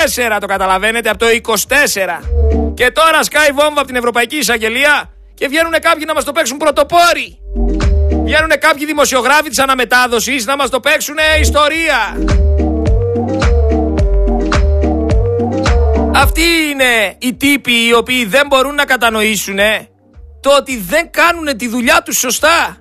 το καταλαβαίνετε, από το 24. Και τώρα σκάει βόμβα από την Ευρωπαϊκή Εισαγγελία και βγαίνουν κάποιοι να μας το παίξουν πρωτοπόροι. Βγαίνουν κάποιοι δημοσιογράφοι της αναμετάδοσης να μας το παίξουν ιστορία. Αυτοί είναι οι τύποι οι οποίοι δεν μπορούν να κατανοήσουν το ότι δεν κάνουν τη δουλειά τους σωστά.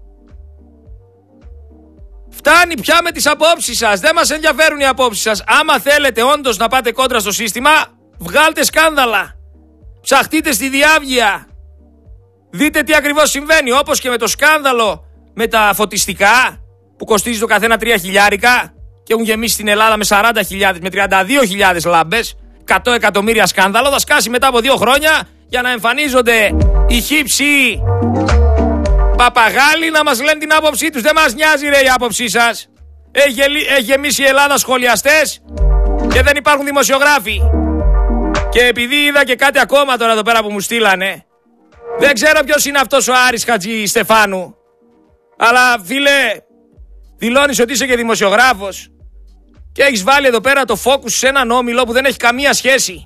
Φτάνει πια με τις απόψεις σας. Δεν μας ενδιαφέρουν οι απόψεις σας. Άμα θέλετε όντως να πάτε κόντρα στο σύστημα, βγάλτε σκάνδαλα. Ψαχτείτε στη διάβγεια. Δείτε τι ακριβώς συμβαίνει. Όπως και με το σκάνδαλο με τα φωτιστικά που κοστίζει το καθένα 3.000 και έχουν γεμίσει στην Ελλάδα με 40.000 με 32.000 λάμπες. 100 εκατομμύρια σκάνδαλο. Θα σκάσει μετά από 2 χρόνια για να εμφανίζονται οι χύψοι παπαγάλοι να μας λένε την άποψή τους. Δεν μας νοιάζει ρε η άποψή σας. Έχει γεμίσει η Ελλάδα σχολιαστές και δεν υπάρχουν δημοσιογράφοι. Και επειδή είδα και κάτι ακόμα τώρα εδώ πέρα που μου στείλανε, δεν ξέρω ποιος είναι αυτός ο Άρης Χατζη Στεφάνου, αλλά φίλε, δηλώνεις ότι είσαι και δημοσιογράφος και έχεις βάλει εδώ πέρα το focus σε έναν όμιλο που δεν έχει καμία σχέση.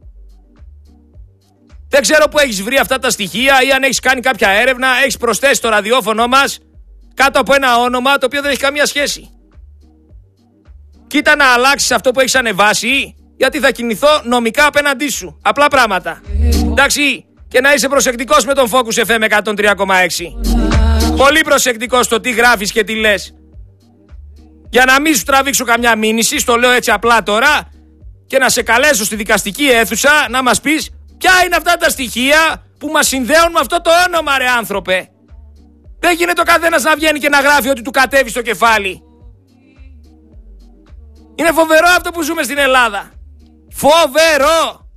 Δεν ξέρω πού έχεις βρει αυτά τα στοιχεία ή αν έχεις κάνει κάποια έρευνα, έχεις προσθέσει το ραδιόφωνο μας κάτω από ένα όνομα το οποίο δεν έχει καμία σχέση. Κοίτα να αλλάξεις αυτό που έχεις ανεβάσει, γιατί θα κινηθώ νομικά απέναντί σου. Απλά πράγματα. Εντάξει, και να είσαι προσεκτικός με τον Focus FM 103,6. Πολύ προσεκτικός στο τι γράφεις και τι λες. Για να μην σου τραβήξω καμιά μήνυση, στο λέω έτσι απλά τώρα, και να σε καλέσω στη δικαστική αίθουσα να μας πεις ποια είναι αυτά τα στοιχεία που μας συνδέουν με αυτό το όνομα, ρε άνθρωπε. Δεν γίνεται ο καθένας να βγαίνει και να γράφει ότι του κατέβει στο κεφάλι. Είναι φοβερό αυτό που ζούμε στην Ελλάδα. Φοβερό.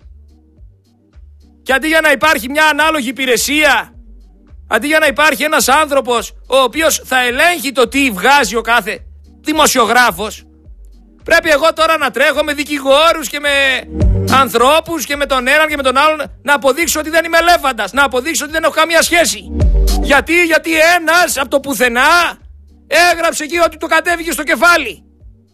Και αντί για να υπάρχει μια ανάλογη υπηρεσία, αντί για να υπάρχει ένας άνθρωπος ο οποίος θα ελέγχει το τι βγάζει ο κάθε δημοσιογράφος, πρέπει εγώ τώρα να τρέχω με δικηγόρους και με ανθρώπους και με τον έναν και με τον άλλον να αποδείξω ότι δεν είμαι ελέφαντας, να αποδείξω ότι δεν έχω καμία σχέση. Γιατί ένας από το πουθενά έγραψε εκεί ότι το κατέβηκε στο κεφάλι.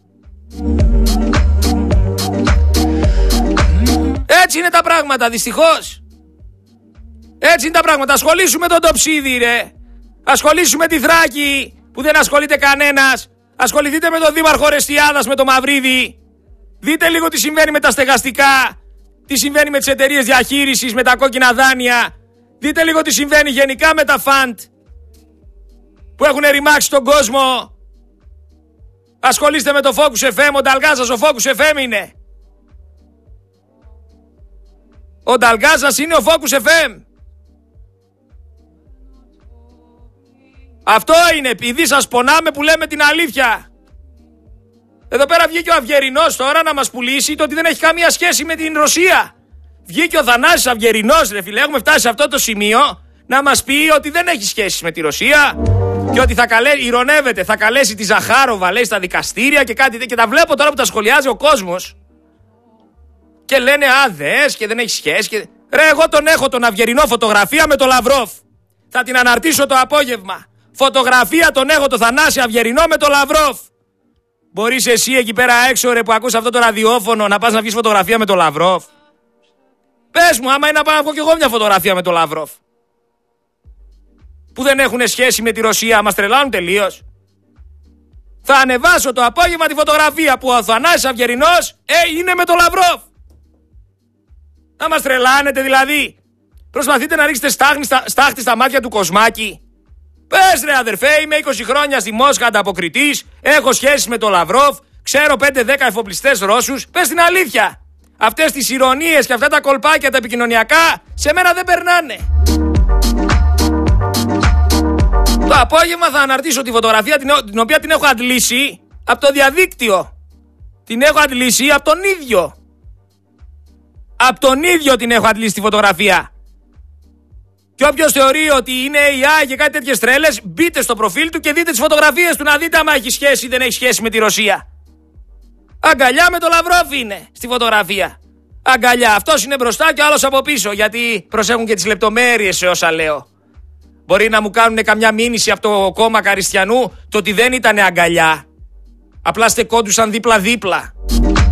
Έτσι είναι τα πράγματα, δυστυχώς. Έτσι είναι τα πράγματα. Ασχολήσουμε με τον Τοψίδη, ρε. Ασχολήσουμε με τη Θράκη που δεν ασχολείται κανένας. Ασχοληθείτε με τον Δήμαρχο Ρεστιάδας, με τον Μαυρίδη. Δείτε λίγο τι συμβαίνει με τα στεγαστικά, τι συμβαίνει με τις εταιρείες διαχείρισης, με τα κόκκινα δάνεια. Δείτε λίγο τι συμβαίνει γενικά με τα φαντ που έχουν ρημάξει τον κόσμο. Ασχολείστε με το Focus FM, ο Νταλγκάζας ο Focus FM είναι. Ο Νταλγκάζας είναι ο Focus FM. Αυτό είναι, επειδή σας πονάμε που λέμε την αλήθεια. Εδώ πέρα βγήκε ο Αυγερινός τώρα να μας πουλήσει το ότι δεν έχει καμία σχέση με την Ρωσία. Βγήκε ο Θανάσης Αυγερινός, ρε φίλε, έχουμε φτάσει σε αυτό το σημείο να μας πει ότι δεν έχει σχέση με τη Ρωσία και ότι ειρωνεύεται, θα καλέσει τη Ζαχάροβα, λέει, στα δικαστήρια και κάτι. Και τα βλέπω τώρα που τα σχολιάζει ο κόσμος και λένε δες και δεν έχει σχέση. Και... Ρε, εγώ τον έχω τον Αυγερινό φωτογραφία με τον Λαυρόφ. Θα την αναρτήσω το απόγευμα. Φωτογραφία τον έχω το Θανάση Αυγερινό με τον Λαυρόφ. Μπορείς εσύ εκεί πέρα έξω, ρε, που ακούς αυτό το ραδιόφωνο να πας να βγεις φωτογραφία με τον Λαυρόφ? Πες μου, άμα είναι να πάω να βγω κι εγώ μια φωτογραφία με τον Λαυρόφ. Που δεν έχουν σχέση με τη Ρωσία, μας τρελάνουν τελείως. Θα ανεβάσω το απόγευμα τη φωτογραφία που ο Θανάσης Αυγερινός είναι με τον Λαυρόφ. Να μας τρελάνετε δηλαδή? Προσπαθείτε να ρίξετε στάχτη στα μάτια του Κοσμάκη. Πες ρε αδερφέ, είμαι 20 χρόνια στη Μόσχα ανταποκριτής, έχω σχέση με τον Λαυρόφ, ξέρω 5-10 εφοπλιστές Ρώσους. Πες την αλήθεια. Αυτές τις ηρωνίες και αυτά τα κολπάκια τα επικοινωνιακά σε μένα δεν περνάνε. Το απόγευμα θα αναρτήσω τη φωτογραφία την οποία την έχω αντλήσει από το διαδίκτυο. Την έχω αντλήσει από τον ίδιο. Από τον ίδιο την έχω αντλήσει τη φωτογραφία. Και όποιος θεωρεί ότι είναι AI και κάτι τέτοιες τρέλες, μπείτε στο προφίλ του και δείτε τις φωτογραφίες του να δείτε άμα έχει σχέση ή δεν έχει σχέση με τη Ρωσία. Αγκαλιά με το Λαυρόφ είναι στη φωτογραφία. Αγκαλιά. Αυτός είναι μπροστά και ο άλλος από πίσω. Γιατί προσέχουν και τις λεπτομέρειες σε όσα λέω. Μπορεί να μου κάνουν καμιά μήνυση από το κόμμα Καριστιανού το ότι δεν ήταν αγκαλιά. Απλά στεκόντουσαν δίπλα-δίπλα.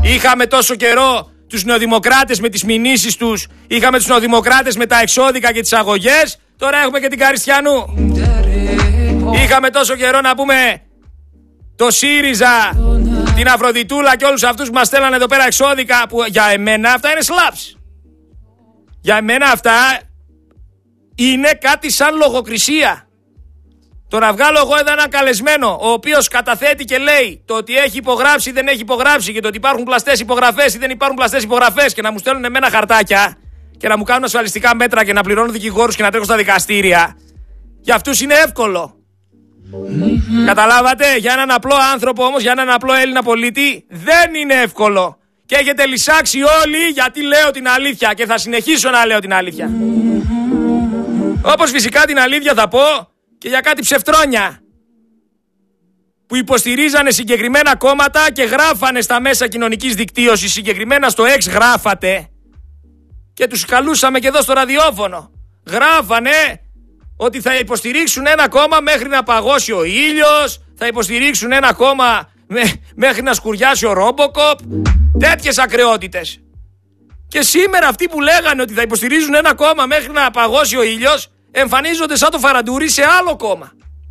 Είχαμε τόσο καιρό τους νεοδημοκράτες με τις μηνύσεις τους, είχαμε τους νεοδημοκράτες με τα εξώδικα και τις αγωγές, τώρα έχουμε και την Καριστιανού. Είχαμε τόσο καιρό να πούμε το ΣΥΡΙΖΑ, την Αφροδιτούλα και όλους αυτούς που μας στέλνανε εδώ πέρα εξώδικα, που για εμένα αυτά είναι slaps. Για εμένα αυτά είναι κάτι σαν λογοκρισία. Το να βγάλω εγώ εδώ έναν καλεσμένο, ο οποίος καταθέτει και λέει το ότι έχει υπογράψει ή δεν έχει υπογράψει και το ότι υπάρχουν πλαστές υπογραφές ή δεν υπάρχουν πλαστές υπογραφές και να μου στέλνουν εμένα χαρτάκια και να μου κάνουν ασφαλιστικά μέτρα και να πληρώνουν δικηγόρους και να τρέχουν στα δικαστήρια, για αυτούς είναι εύκολο. Καταλάβατε, για έναν απλό άνθρωπο όμως, για έναν απλό Έλληνα πολίτη δεν είναι εύκολο. Και έχετε λυσάξει όλοι γιατί λέω την αλήθεια και θα συνεχίσω να λέω την αλήθεια. Όπως φυσικά την αλήθεια θα πω και για κάτι ψευτρόνια που υποστηρίζανε συγκεκριμένα κόμματα και γράφανε στα μέσα κοινωνικής δικτύωσης, συγκεκριμένα στο X γράφατε και τους καλούσαμε και εδώ στο ραδιόφωνο. Γράφανε ότι θα υποστηρίξουν ένα κόμμα μέχρι να παγώσει ο ήλιος, θα υποστηρίξουν ένα κόμμα μέχρι να σκουριάσει ο Ρόμποκοπ, τέτοιες ακρεότητες. Και σήμερα αυτοί που λέγανε ότι θα υποστηρίζουν ένα κόμμα μέχρι να παγώσει ο ήλιος εμφανίζονται σαν το Φαραντούρι σε άλλο κόμμα.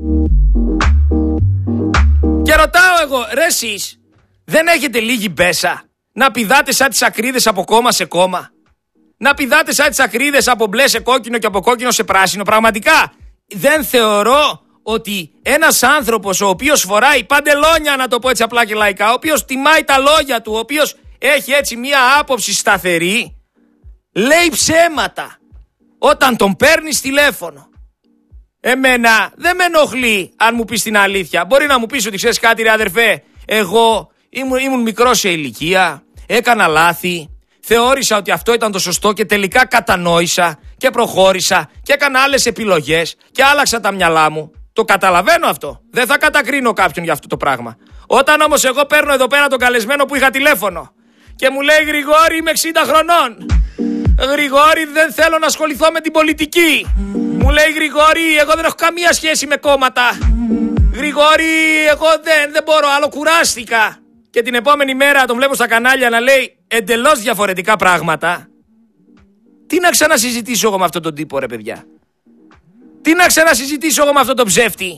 Και ρωτάω εγώ, ρε εσείς, δεν έχετε λίγη μπέσα να πηδάτε σαν τις ακρίδες από κόμμα σε κόμμα? Να πηδάτε σαν τις ακρίδες από μπλε σε κόκκινο και από κόκκινο σε πράσινο? Πραγματικά δεν θεωρώ ότι ένας άνθρωπος ο οποίος φοράει παντελόνια, να το πω έτσι απλά και λαϊκά, ο οποίος τιμάει τα λόγια του, ο οποίος έχει έτσι μία άποψη σταθερή, λέει ψέματα όταν τον παίρνεις τηλέφωνο. Εμένα δεν με ενοχλεί αν μου πεις την αλήθεια. Μπορεί να μου πεις ότι ξέρεις κάτι ρε αδερφέ, εγώ ήμουν μικρός σε ηλικία, έκανα λάθη, θεώρησα ότι αυτό ήταν το σωστό και τελικά κατανόησα και προχώρησα και έκανα άλλες επιλογές και άλλαξα τα μυαλά μου. Το καταλαβαίνω αυτό. Δεν θα κατακρίνω κάποιον για αυτό το πράγμα. Όταν όμως εγώ παίρνω εδώ πέρα τον καλεσμένο που είχα τηλέφωνο και μου λέει Γρηγόρη είμαι 60 χρονών, Γρηγόρη δεν θέλω να ασχοληθώ με την πολιτική, μου λέει Γρηγόρη εγώ δεν έχω καμία σχέση με κόμματα, Γρηγόρη εγώ δεν μπορώ άλλο, κουράστηκα, και την επόμενη μέρα τον βλέπω στα κανάλια να λέει εντελώς διαφορετικά πράγματα, τι να ξανασυζητήσω εγώ με αυτόν τον τύπο ρε παιδιά? Τι να ξανασυζητήσω εγώ με αυτόν τον ψεύτη?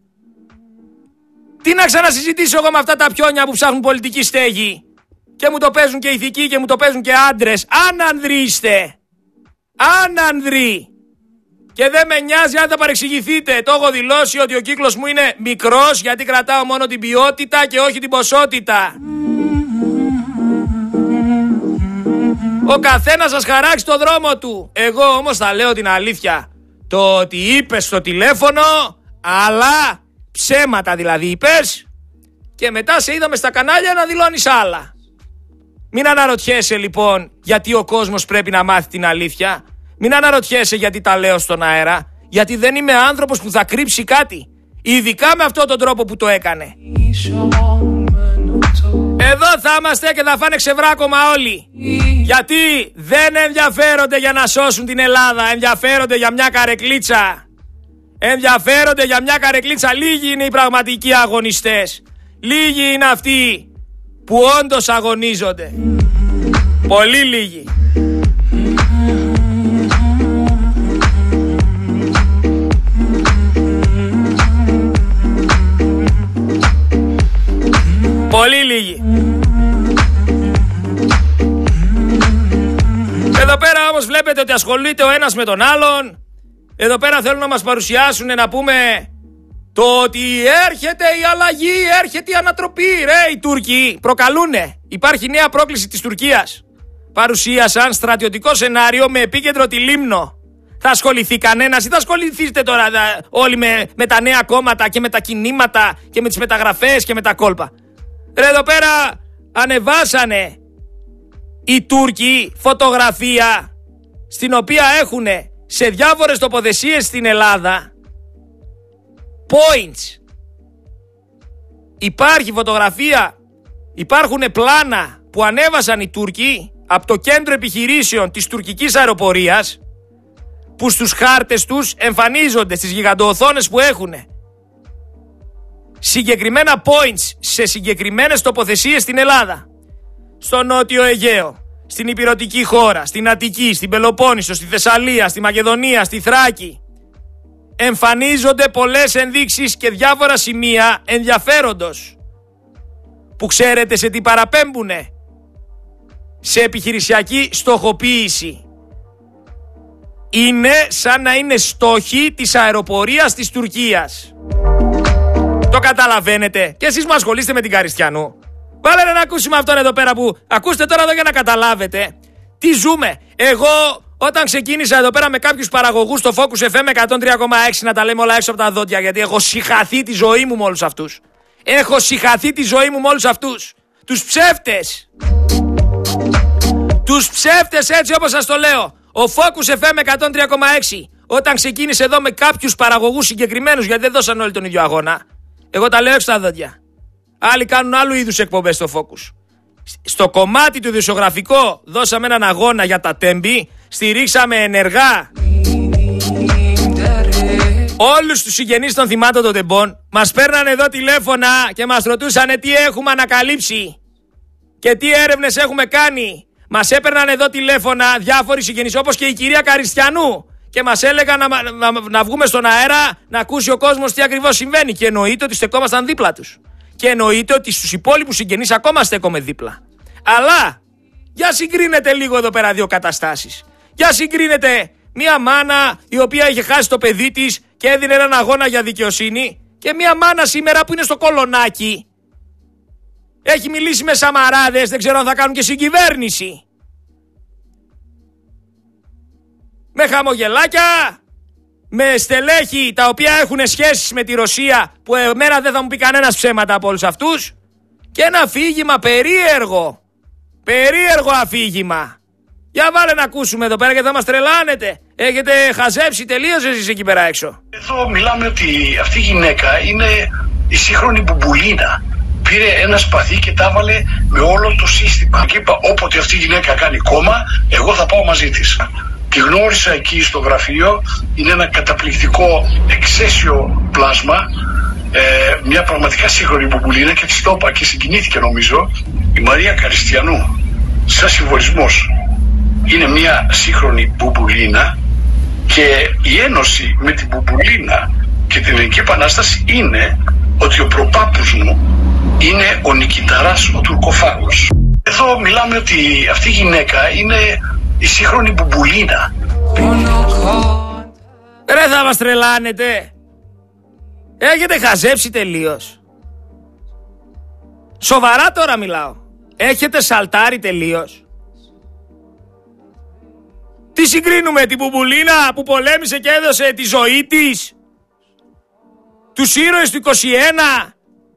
Τι να ξανασυζητήσω εγώ με αυτά τα πιόνια που ψάχνουν πολιτική στέγη και μου το παίζουν και ηθικοί και μου το παίζουν και άντρες? Άνανδροι είστε. Άνανδροι. Και δεν με νοιάζει αν θα παρεξηγηθείτε. Το έχω δηλώσει ότι ο κύκλος μου είναι μικρός γιατί κρατάω μόνο την ποιότητα και όχι την ποσότητα. Ο καθένας σας χαράξει το δρόμο του. Εγώ όμως θα λέω την αλήθεια. Το ότι είπες στο τηλέφωνο, αλλά ψέματα δηλαδή είπες, και μετά σε είδαμε στα κανάλια να δηλώνεις άλλα. Μην αναρωτιέσαι λοιπόν γιατί ο κόσμος πρέπει να μάθει την αλήθεια. Μην αναρωτιέσαι γιατί τα λέω στον αέρα. Γιατί δεν είμαι άνθρωπος που θα κρύψει κάτι. Ειδικά με αυτόν τον τρόπο που το έκανε. Εδώ θα είμαστε και θα φάνε ξεβράκωμα όλοι. Γιατί δεν ενδιαφέρονται για να σώσουν την Ελλάδα. Ενδιαφέρονται για μια καρεκλίτσα. Ενδιαφέρονται για μια καρεκλίτσα. Λίγοι είναι οι πραγματικοί αγωνιστές. Λίγοι είναι αυτοί που όντως αγωνίζονται. Πολύ λίγοι. Πολύ λίγοι. Εδώ πέρα όμως βλέπετε ότι ασχολείται ο ένας με τον άλλον. Εδώ πέρα θέλουν να μας παρουσιάσουν να πούμε το ότι έρχεται η αλλαγή, έρχεται η ανατροπή. Ρε οι Τούρκοι προκαλούνε. Υπάρχει νέα πρόκληση της Τουρκίας. Παρουσίασαν στρατιωτικό σενάριο με επίκεντρο τη Λίμνο. Θα ασχοληθεί κανένας ή θα ασχοληθείτε τώρα όλοι με τα νέα κόμματα και με τα κινήματα και με τις μεταγραφές και με τα κόλπα? Ρε εδώ πέρα ανεβάσανε οι Τούρκοι φωτογραφία στην οποία έχουν σε διάφορες τοποθεσίες στην Ελλάδα points. Υπάρχει φωτογραφία, υπάρχουν πλάνα που ανέβασαν οι Τούρκοι από το κέντρο επιχειρήσεων της τουρκικής αεροπορίας, που στους χάρτες τους εμφανίζονται στις γιγαντοοθόνες που έχουν συγκεκριμένα points σε συγκεκριμένες τοποθεσίες στην Ελλάδα. στο Νότιο Αιγαίο, στην Ηπειρωτική χώρα, στην Αττική, στην Πελοπόννησο, στη Θεσσαλία, στη Μακεδονία, στη Θράκη, εμφανίζονται πολλές ενδείξεις και διάφορα σημεία ενδιαφέροντος που ξέρετε σε τι παραπέμπουνε? Σε επιχειρησιακή στοχοποίηση. Είναι σαν να είναι στόχοι της αεροπορίας της Τουρκίας. Το καταλαβαίνετε? Και εσείς που ασχολείστε με την Καριστιανού, βάλε να ακούσουμε αυτόν εδώ πέρα που ακούστε τώρα εδώ για να καταλάβετε τι ζούμε. Εγώ όταν ξεκίνησα εδώ πέρα με κάποιους παραγωγούς στο Focus FM 103,6, να τα λέμε όλα έξω από τα δόντια, γιατί έχω συχαθεί τη ζωή μου με όλους αυτούς. Έχω συχαθεί τη ζωή μου με όλους αυτούς. Τους ψεύτες. Τους ψεύτες, έτσι όπως σας το λέω. Ο Focus FM 103,6 όταν ξεκίνησε εδώ με κάποιους παραγωγούς συγκεκριμένους, γιατί δεν δώσαν όλοι τον ίδιο αγώνα. Εγώ τα λέω έξω τα δόντια. Άλλοι κάνουν άλλου είδους εκπομπές στο Focus. Στο κομμάτι του ειδησιογραφικό δώσαμε έναν αγώνα για τα τέμπη. Στηρίξαμε ενεργά όλους τους συγγενείς των θυμάτων των τεμπών. Μας παίρνανε εδώ τηλέφωνα και μας ρωτούσανε τι έχουμε ανακαλύψει και τι έρευνες έχουμε κάνει. Μας έπαιρναν εδώ τηλέφωνα διάφοροι συγγενείς, όπως και η κυρία Καριστιανού, και μας έλεγαν να βγούμε στον αέρα να ακούσει ο κόσμος τι ακριβώς συμβαίνει. Και εννοείται ότι στεκόμασταν δίπλα τους. Και εννοείται ότι στους υπόλοιπους συγγενείς ακόμα στέκομαι δίπλα. Αλλά για συγκρίνετε λίγο εδώ πέρα δύο καταστάσεις. Για συγκρίνετε μια μάνα η οποία είχε χάσει το παιδί της και έδινε έναν αγώνα για δικαιοσύνη, και μια μάνα σήμερα που είναι στο Κολονάκι. Έχει μιλήσει με Σαμαράδες, δεν ξέρω αν θα κάνουν και συγκυβέρνηση. Με χαμογελάκια, με στελέχη τα οποία έχουν σχέσεις με τη Ρωσία, που εμένα δεν θα μου πει κανένας ψέματα από όλους αυτούς, και ένα αφήγημα περίεργο. Περίεργο αφήγημα. Για βάλε να ακούσουμε εδώ πέρα και θα μας τρελάνετε. Έχετε χαζέψει τελείως εσείς εκεί πέρα έξω. Εδώ μιλάμε ότι αυτή η γυναίκα είναι η σύγχρονη μπουμπουλίνα. Πήρε ένα σπαθί και τα έβαλε με όλο το σύστημα. Και είπα, όποτε αυτή η γυναίκα κάνει κόμμα, εγώ θα πάω μαζί της. Τη γνώρισα εκεί στο γραφείο. Είναι ένα καταπληκτικό εξαίσιο πλάσμα. Μια πραγματικά σύγχρονη μπουμπουλίνα, και της το είπα και συγκινήθηκε νομίζω. Η Μαρία Καριστιανού, σαν συμβολισμός, είναι μια σύγχρονη μπουμπουλίνα, και η ένωση με την μπουμπουλίνα και την Ελληνική Επανάσταση είναι ότι ο προπάπους μου είναι ο Νικηταράς ο Τουρκοφάγος. Εδώ μιλάμε ότι αυτή η γυναίκα είναι η σύγχρονη μπουμπουλίνα. Ρε, θα μας τρελάνετε. Έχετε χαζέψει τελείως. Σοβαρά τώρα μιλάω. Έχετε σαλτάρει τελείως. Τι συγκρίνουμε, την μπουμπουλίνα που πολέμησε και έδωσε τη ζωή της, τους ήρωες του 21,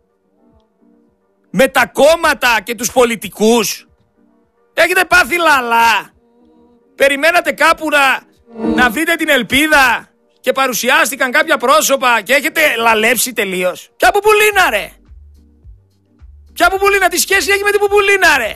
με τα κόμματα και τους πολιτικούς? Έχετε πάθει λαλά. Περιμένατε κάπου να βρείτε την ελπίδα και παρουσιάστηκαν κάποια πρόσωπα και έχετε λαλέψει τελείως. Ποια μπουμπουλίνα ρε? Ποια μπουμπουλίνα? Τι σχέση έχει με την μπουμπουλίνα ρε?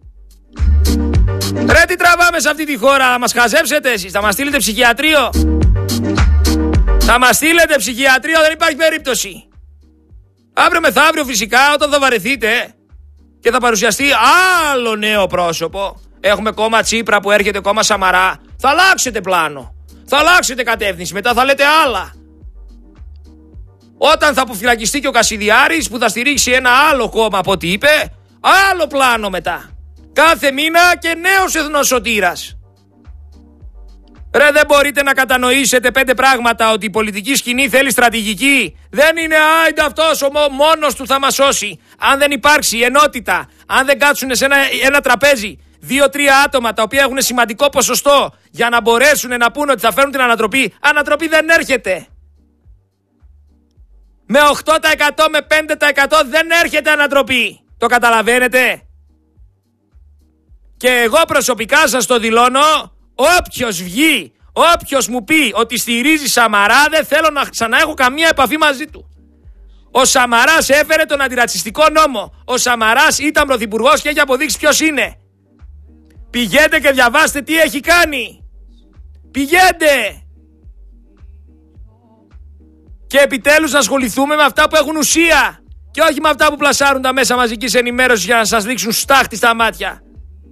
Ρε, τι τραβάμε σε αυτή τη χώρα? Μας χαζέψετε εσείς? Θα μας στείλετε ψυχιατρίο? Θα μας στείλετε ψυχιατρίο? Δεν υπάρχει περίπτωση. Αύριο μεθαύριο φυσικά, όταν θα βαρεθείτε και θα παρουσιαστεί άλλο νέο πρόσωπο, έχουμε κόμμα Τσίπρα που έρχεται, κόμμα Σαμαρά, θα αλλάξετε πλάνο, θα αλλάξετε κατεύθυνση, μετά θα λέτε άλλα. Όταν θα αποφυλακιστεί και ο Κασιδιάρης που θα στηρίξει ένα άλλο κόμμα από ό,τι είπε, άλλο πλάνο μετά. Κάθε μήνα και νέος εθνοσωτήρας. Ρε, δεν μπορείτε να κατανοήσετε 5 πράγματα? Ότι η πολιτική σκηνή θέλει στρατηγική. Δεν είναι άιντε αυτός μόνος του θα μας σώσει. Αν δεν υπάρξει ενότητα, αν δεν κάτσουν σε ένα τραπέζι 2-3 άτομα τα οποία έχουν σημαντικό ποσοστό για να μπορέσουν να πούνε ότι θα φέρουν την ανατροπή, ανατροπή δεν έρχεται. Με 8%, με 5% δεν έρχεται ανατροπή. Το καταλαβαίνετε? Και εγώ προσωπικά σας το δηλώνω, όποιος βγει, όποιος μου πει ότι στηρίζει Σαμαρά, δεν θέλω να ξαναέχω καμία επαφή μαζί του. Ο Σαμαράς έφερε τον αντιρατσιστικό νόμο. Ο Σαμαράς ήταν πρωθυπουργός και έχει αποδείξει ποιος είναι. Πηγαίνετε και διαβάστε τι έχει κάνει. Πηγαίνετε. Και επιτέλους να ασχοληθούμε με αυτά που έχουν ουσία. Και όχι με αυτά που πλασάρουν τα μέσα μαζικής ενημέρωσης για να σας δείξουν στάχτη στα μάτια.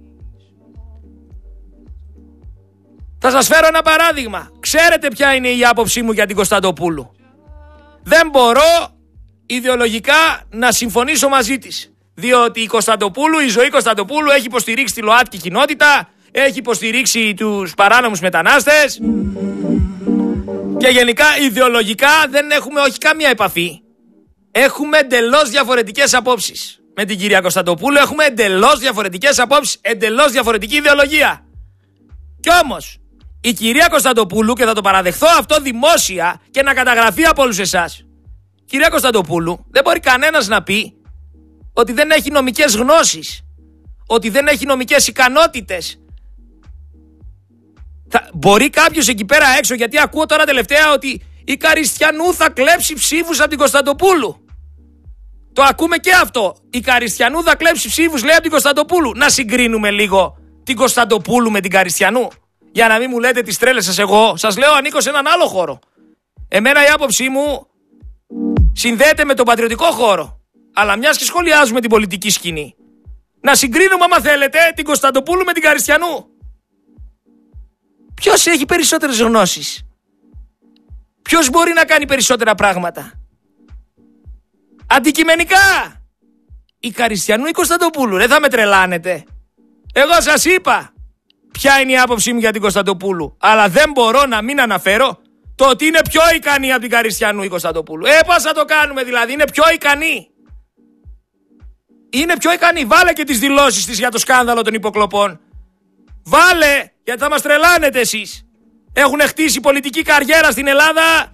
Θα σας φέρω ένα παράδειγμα. Ξέρετε ποια είναι η άποψή μου για την Κωνσταντοπούλου. Δεν μπορώ ιδεολογικά να συμφωνήσω μαζί της. Διότι η ζωή Κωνσταντοπούλου έχει υποστηρίξει τη ΛΟΑΤΚΙ κοινότητα, έχει υποστηρίξει τους παράνομους μετανάστες και γενικά ιδεολογικά δεν έχουμε όχι καμία επαφή. Έχουμε εντελώς διαφορετικές απόψεις. Με την κυρία Κωνσταντοπούλου έχουμε εντελώς διαφορετικές απόψεις, εντελώς διαφορετική ιδεολογία. Κι όμως η κυρία Κωνσταντοπούλου, και θα το παραδεχθώ αυτό δημόσια και να καταγραφεί από όλους εσάς, κυρία Κωνσταντοπούλου δεν μπορεί κανένας να πει ότι δεν έχει νομικές γνώσεις, ότι δεν έχει νομικές ικανότητες. Μπορεί κάποιος εκεί πέρα έξω, γιατί ακούω τώρα τελευταία ότι η Καριστιανού θα κλέψει ψήφους από την Κωνσταντοπούλου. Το ακούμε και αυτό. Η Καριστιανού θα κλέψει ψήφους, λέει, από την Κωνσταντοπούλου. Να συγκρίνουμε λίγο την Κωνσταντοπούλου με την Καριστιανού. Για να μην μου λέτε τις τρέλες σας εγώ. Σας λέω ανήκω σε έναν άλλο χώρο. Εμένα η άποψή μου συνδέεται με τον πατριωτικό χώρο. Αλλά μιας και σχολιάζουμε την πολιτική σκηνή, να συγκρίνουμε άμα θέλετε την Κωνσταντοπούλου με την Καριστιανού. Ποιος έχει περισσότερες γνώσεις? Ποιος μπορεί να κάνει περισσότερα πράγματα? Αντικειμενικά, η Καριστιανού ή η Κωνσταντοπούλου? Δεν θα με τρελάνετε. Εγώ σας είπα ποια είναι η άποψή μου για την Κωνσταντοπούλου. Αλλά δεν μπορώ να μην αναφέρω το ότι είναι πιο ικανή από την Καριστιανού η Κωνσταντοπούλου. Πώς θα το κάνουμε δηλαδή? Είναι πιο ικανή. Είναι πιο ικανή. Βάλε και τις δηλώσεις της για το σκάνδαλο των υποκλοπών. Βάλε, γιατί θα μας τρελάνετε εσείς. Έχουν χτίσει πολιτική καριέρα στην Ελλάδα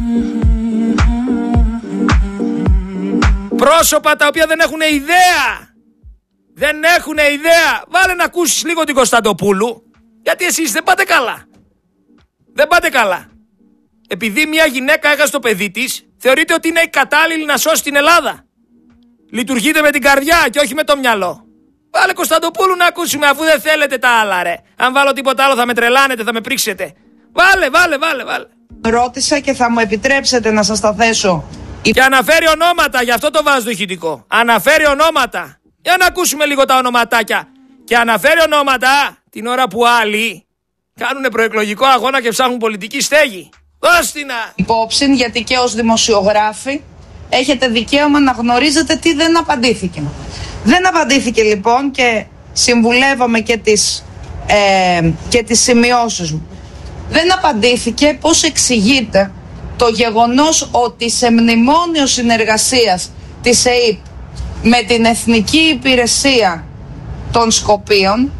πρόσωπα τα οποία δεν έχουν ιδέα. Δεν έχουν ιδέα. Βάλε να ακούσεις λίγο την Κωνσταντοπούλου, γιατί εσείς δεν πάτε καλά. Δεν πάτε καλά. Επειδή μια γυναίκα έχασε το παιδί της, θεωρείτε ότι είναι κατάλληλη να σώσει την Ελλάδα. Λειτουργείτε με την καρδιά και όχι με το μυαλό. Βάλε Κωνσταντοπούλου να ακούσουμε, αφού δεν θέλετε τα άλλα, ρε. Αν βάλω τίποτα άλλο θα με τρελάνετε, θα με πρίξετε. Βάλε. Ρώτησα και θα μου επιτρέψετε να σας τα θέσω. Και αναφέρει ονόματα, γι' αυτό το βάζω το ηχητικό. Αναφέρει ονόματα. Για να ακούσουμε λίγο τα ονοματάκια. Και αναφέρει ονόματα την ώρα που άλλοι κάνουν προεκλογικό αγώνα και ψάχνουν πολιτική στέγη. Δώστε να. Υπόψη, γιατί και ως δημοσιογράφοι έχετε δικαίωμα να γνωρίζετε τι δεν απαντήθηκε. Δεν απαντήθηκε λοιπόν και συμβουλεύομαι και τις σημειώσεις μου. Δεν απαντήθηκε πώς εξηγείται το γεγονός ότι σε μνημόνιο συνεργασίας της ΕΕΠ με την Εθνική Υπηρεσία των Σκοπίων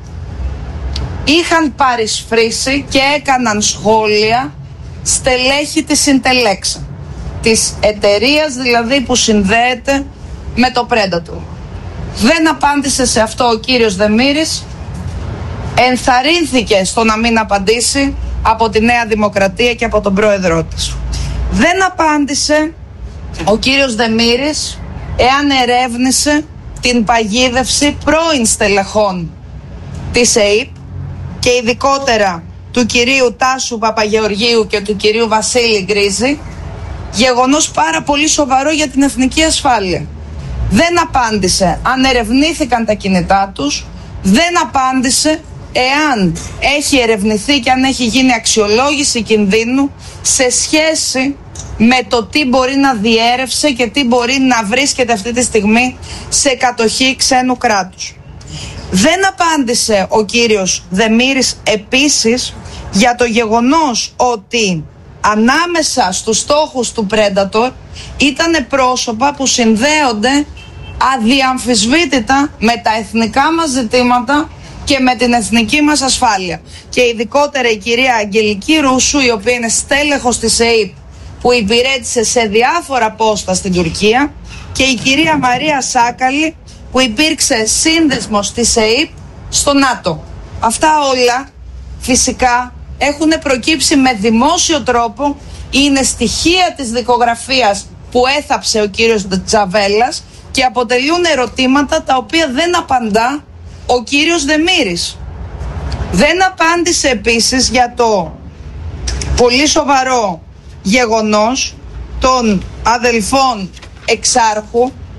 είχαν παρισφρήσει και έκαναν σχόλια στελέχη της Συντελέξα, της εταιρείας δηλαδή που συνδέεται με το Predator. Δεν απάντησε σε αυτό ο κύριος Δεμήρης, ενθαρρύνθηκε στο να μην απαντήσει από τη Νέα Δημοκρατία και από τον πρόεδρό της. Δεν απάντησε ο κύριος Δεμήρης εάν ερεύνησε την παγίδευση πρώην στελεχών της ΕΕΠ και ειδικότερα του κυρίου Τάσου Παπαγεωργίου και του κυρίου Βασίλη Γκρίζη, γεγονός πάρα πολύ σοβαρό για την εθνική ασφάλεια. Δεν απάντησε αν ερευνήθηκαν τα κινητά τους, δεν απάντησε εάν έχει ερευνηθεί και αν έχει γίνει αξιολόγηση κινδύνου σε σχέση με το τι μπορεί να διέρευσε και τι μπορεί να βρίσκεται αυτή τη στιγμή σε κατοχή ξένου κράτους. Δεν απάντησε ο κύριος Δεμήρης επίσης για το γεγονός ότι ανάμεσα στους στόχους του Predator ήταν πρόσωπα που συνδέονται αδιαμφισβήτητα με τα εθνικά μας ζητήματα και με την εθνική μας ασφάλεια. Και ειδικότερα η κυρία Αγγελική Ρούσου, η οποία είναι στέλεχος της ΕΕΠ που υπηρέτησε σε διάφορα πόστα στην Τουρκία, και η κυρία Μαρία Σάκαλη που υπήρξε σύνδεσμος της ΕΕΠ στο ΝΑΤΟ. Αυτά όλα φυσικά έχουν προκύψει με δημόσιο τρόπο, είναι στοιχεία της δικογραφίας που έθαψε ο κύριος Τζαβέλας και αποτελούν ερωτήματα τα οποία δεν απαντά ο κύριος Δεμήρης. Δεν απάντησε επίσης για το πολύ σοβαρό γεγονός των αδελφών Εξάρχου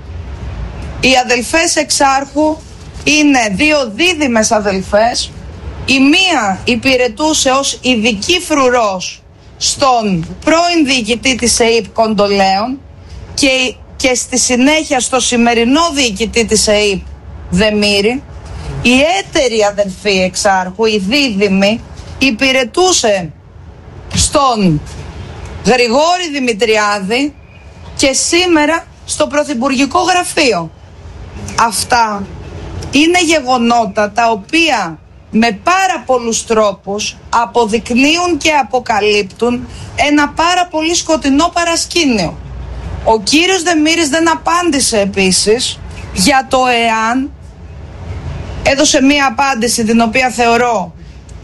Οι αδελφές Εξάρχου είναι δύο δίδυμες αδελφές. Η μία υπηρετούσε ως ειδική φρουρός στον πρώην διοικητή της ΕΥΠ Κοντολέων και στη συνέχεια στο σημερινό διοικητή της ΕΥΠ Δεμήρη. Η έτερη αδελφή Εξάρχου, η δίδυμη, υπηρετούσε στον Γρηγόρη Δημητριάδη και σήμερα στο Πρωθυπουργικό Γραφείο. Αυτά είναι γεγονότα τα οποία με πάρα πολλούς τρόπους αποδεικνύουν και αποκαλύπτουν ένα πάρα πολύ σκοτεινό παρασκήνιο. Ο κύριος Δεμήρης δεν απάντησε επίσης για το εάν, έδωσε μία απάντηση την οποία θεωρώ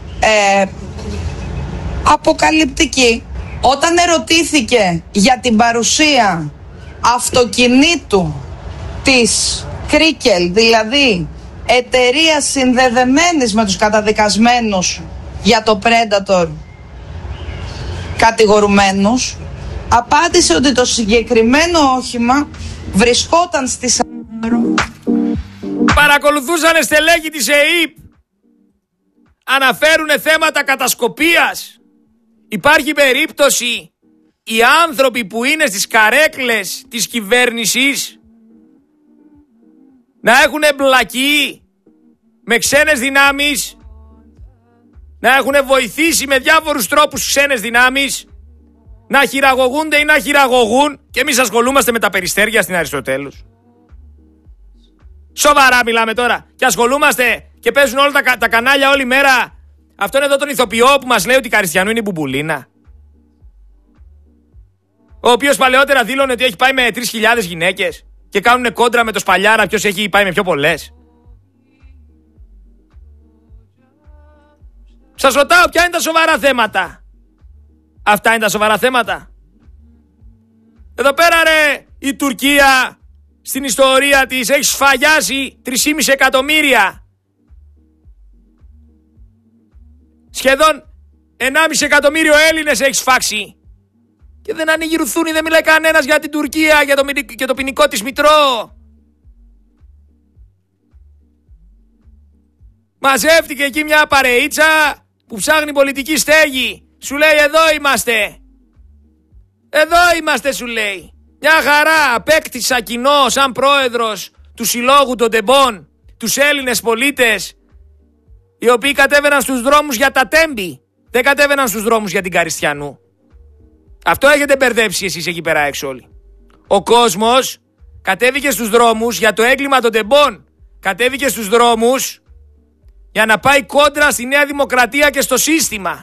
αποκαλυπτική, όταν ερωτήθηκε για την παρουσία αυτοκινήτου της Κρίκελ, δηλαδή εταιρεία συνδεδεμένης με τους καταδικασμένους για το Predator κατηγορουμένους, απάντησε ότι το συγκεκριμένο όχημα βρισκόταν στη Σαμαρό. Παρακολουθούσαν στελέχη της ΕΥΠ. Αναφέρουνε θέματα κατασκοπίας. Υπάρχει περίπτωση οι άνθρωποι που είναι στις καρέκλες της κυβέρνησης να έχουν εμπλακεί με ξένες δυνάμεις, να έχουν βοηθήσει με διάφορους τρόπους ξένες δυνάμεις να χειραγωγούνται ή να χειραγωγούν, και εμείς ασχολούμαστε με τα περιστέρια στην Αριστοτέλους. Σοβαρά μιλάμε τώρα. Και ασχολούμαστε και παίζουν όλα τα κανάλια όλη μέρα αυτόν εδώ τον ηθοποιό που μας λέει ότι η Καριστιανού είναι η μπουμπουλίνα, ο οποίος παλαιότερα δήλωνε ότι έχει πάει με 3.000 γυναίκες και κάνουν κόντρα με το Σπαλιάρα ποιος έχει πάει με πιο πολλές. Σας ρωτάω, ποια είναι τα σοβαρά θέματα? Αυτά είναι τα σοβαρά θέματα? Εδώ πέρα ρε, η Τουρκία στην ιστορία της έχει σφαγιάσει 3,5 εκατομμύρια. Σχεδόν 1,5 εκατομμύριο Έλληνες έχει σφάξει. Και δεν ανοίγει ρουθούνι, δεν μιλάει κανένας για την Τουρκία, για το ποινικό της μητρό. Μαζεύτηκε εκεί μια παρεΐτσα που ψάχνει πολιτική στέγη. Σου λέει εδώ είμαστε. Εδώ είμαστε σου λέει. Μια χαρά, απέκτησα κοινό σαν πρόεδρος του Συλλόγου των Τεμπών τους Έλληνες πολίτες, οι οποίοι κατέβαιναν στους δρόμους για τα Τέμπη. Δεν κατέβαιναν στους δρόμους για την Καριστιανού. Αυτό έχετε μπερδέψει εσείς εκεί πέρα έξω όλοι. Ο κόσμος κατέβηκε στους δρόμους για το έγκλημα των Τεμπών. Κατέβηκε στους δρόμους για να πάει κόντρα στη Νέα Δημοκρατία και στο σύστημα.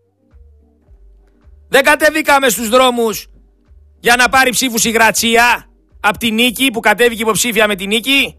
Δεν κατεβήκαμε στους δρόμους για να πάρει ψήφους η Γρατσία από τη Νίκη που κατέβηκε υποψήφια με τη Νίκη.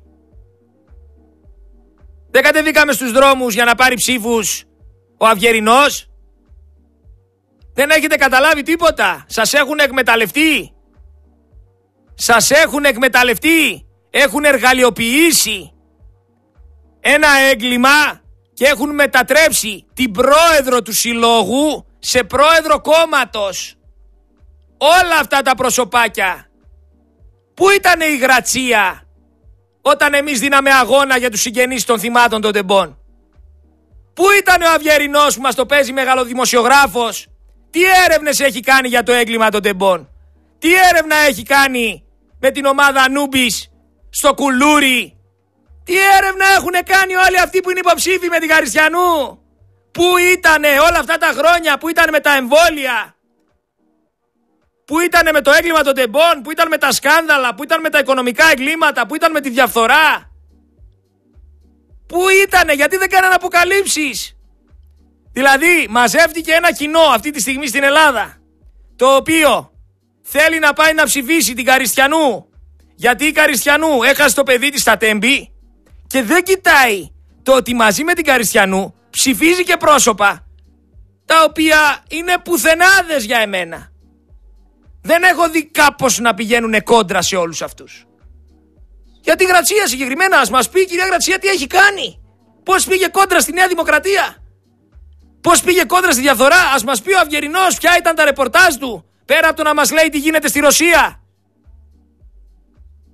Δεν κατεβήκαμε στους δρόμους για να πάρει ψήφους ο Αυγερινός. Δεν έχετε καταλάβει τίποτα. Σας έχουν εκμεταλλευτεί. Σας έχουν εκμεταλλευτεί. Έχουν εργαλειοποιήσει ένα έγκλημα και έχουν μετατρέψει την πρόεδρο του συλλόγου σε πρόεδρο κόμματος. Όλα αυτά τα προσωπάκια. Πού ήταν η Γρατσία όταν εμείς δίναμε αγώνα για τους συγγενείς των θυμάτων των Τεμπών? Πού ήταν ο Αυγερινός που μας το παίζει μεγαλοδημοσιογράφος? Τι έρευνες έχει κάνει για το έγκλημα των Τεμπών? Τι έρευνα έχει κάνει με την ομάδα Ανούμπης στο Κουλούρι? Τι έρευνα έχουν κάνει όλοι αυτοί που είναι υποψήφοι με την Καριστιανού? Πού ήτανε όλα αυτά τα χρόνια? Πού ήταν με τα εμβόλια? Πού ήταν με το έγκλημα των Τεμπών? Πού ήταν με τα σκάνδαλα? Πού ήταν με τα οικονομικά εγκλήματα? Πού ήταν με τη διαφθορά? Πού ήτανε? Γιατί δεν κάνανε αποκαλύψεις? Δηλαδή μαζεύτηκε ένα κοινό αυτή τη στιγμή στην Ελλάδα, το οποίο θέλει να πάει να ψηφίσει την Καριστιανού, γιατί η Καριστιανού έχασε το παιδί της στα Τέμπη, και δεν κοιτάει το ότι μαζί με την Καριστιανού ψηφίζει και πρόσωπα τα οποία είναι πουθενάδες για εμένα. Δεν έχω δει κάπως να πηγαίνουν κόντρα σε όλους αυτούς. Για τη Γρατσία συγκεκριμένα, ας μας πει η κυρία Γρατσία τι έχει κάνει. Πώς πήγε κόντρα στη Νέα Δημοκρατία? Πώς πήγε κόντρα στη διαφθορά? Ας μας πει ο Αυγερινός ποια ήταν τα ρεπορτάζ του, πέρα από το να μας λέει τι γίνεται στη Ρωσία.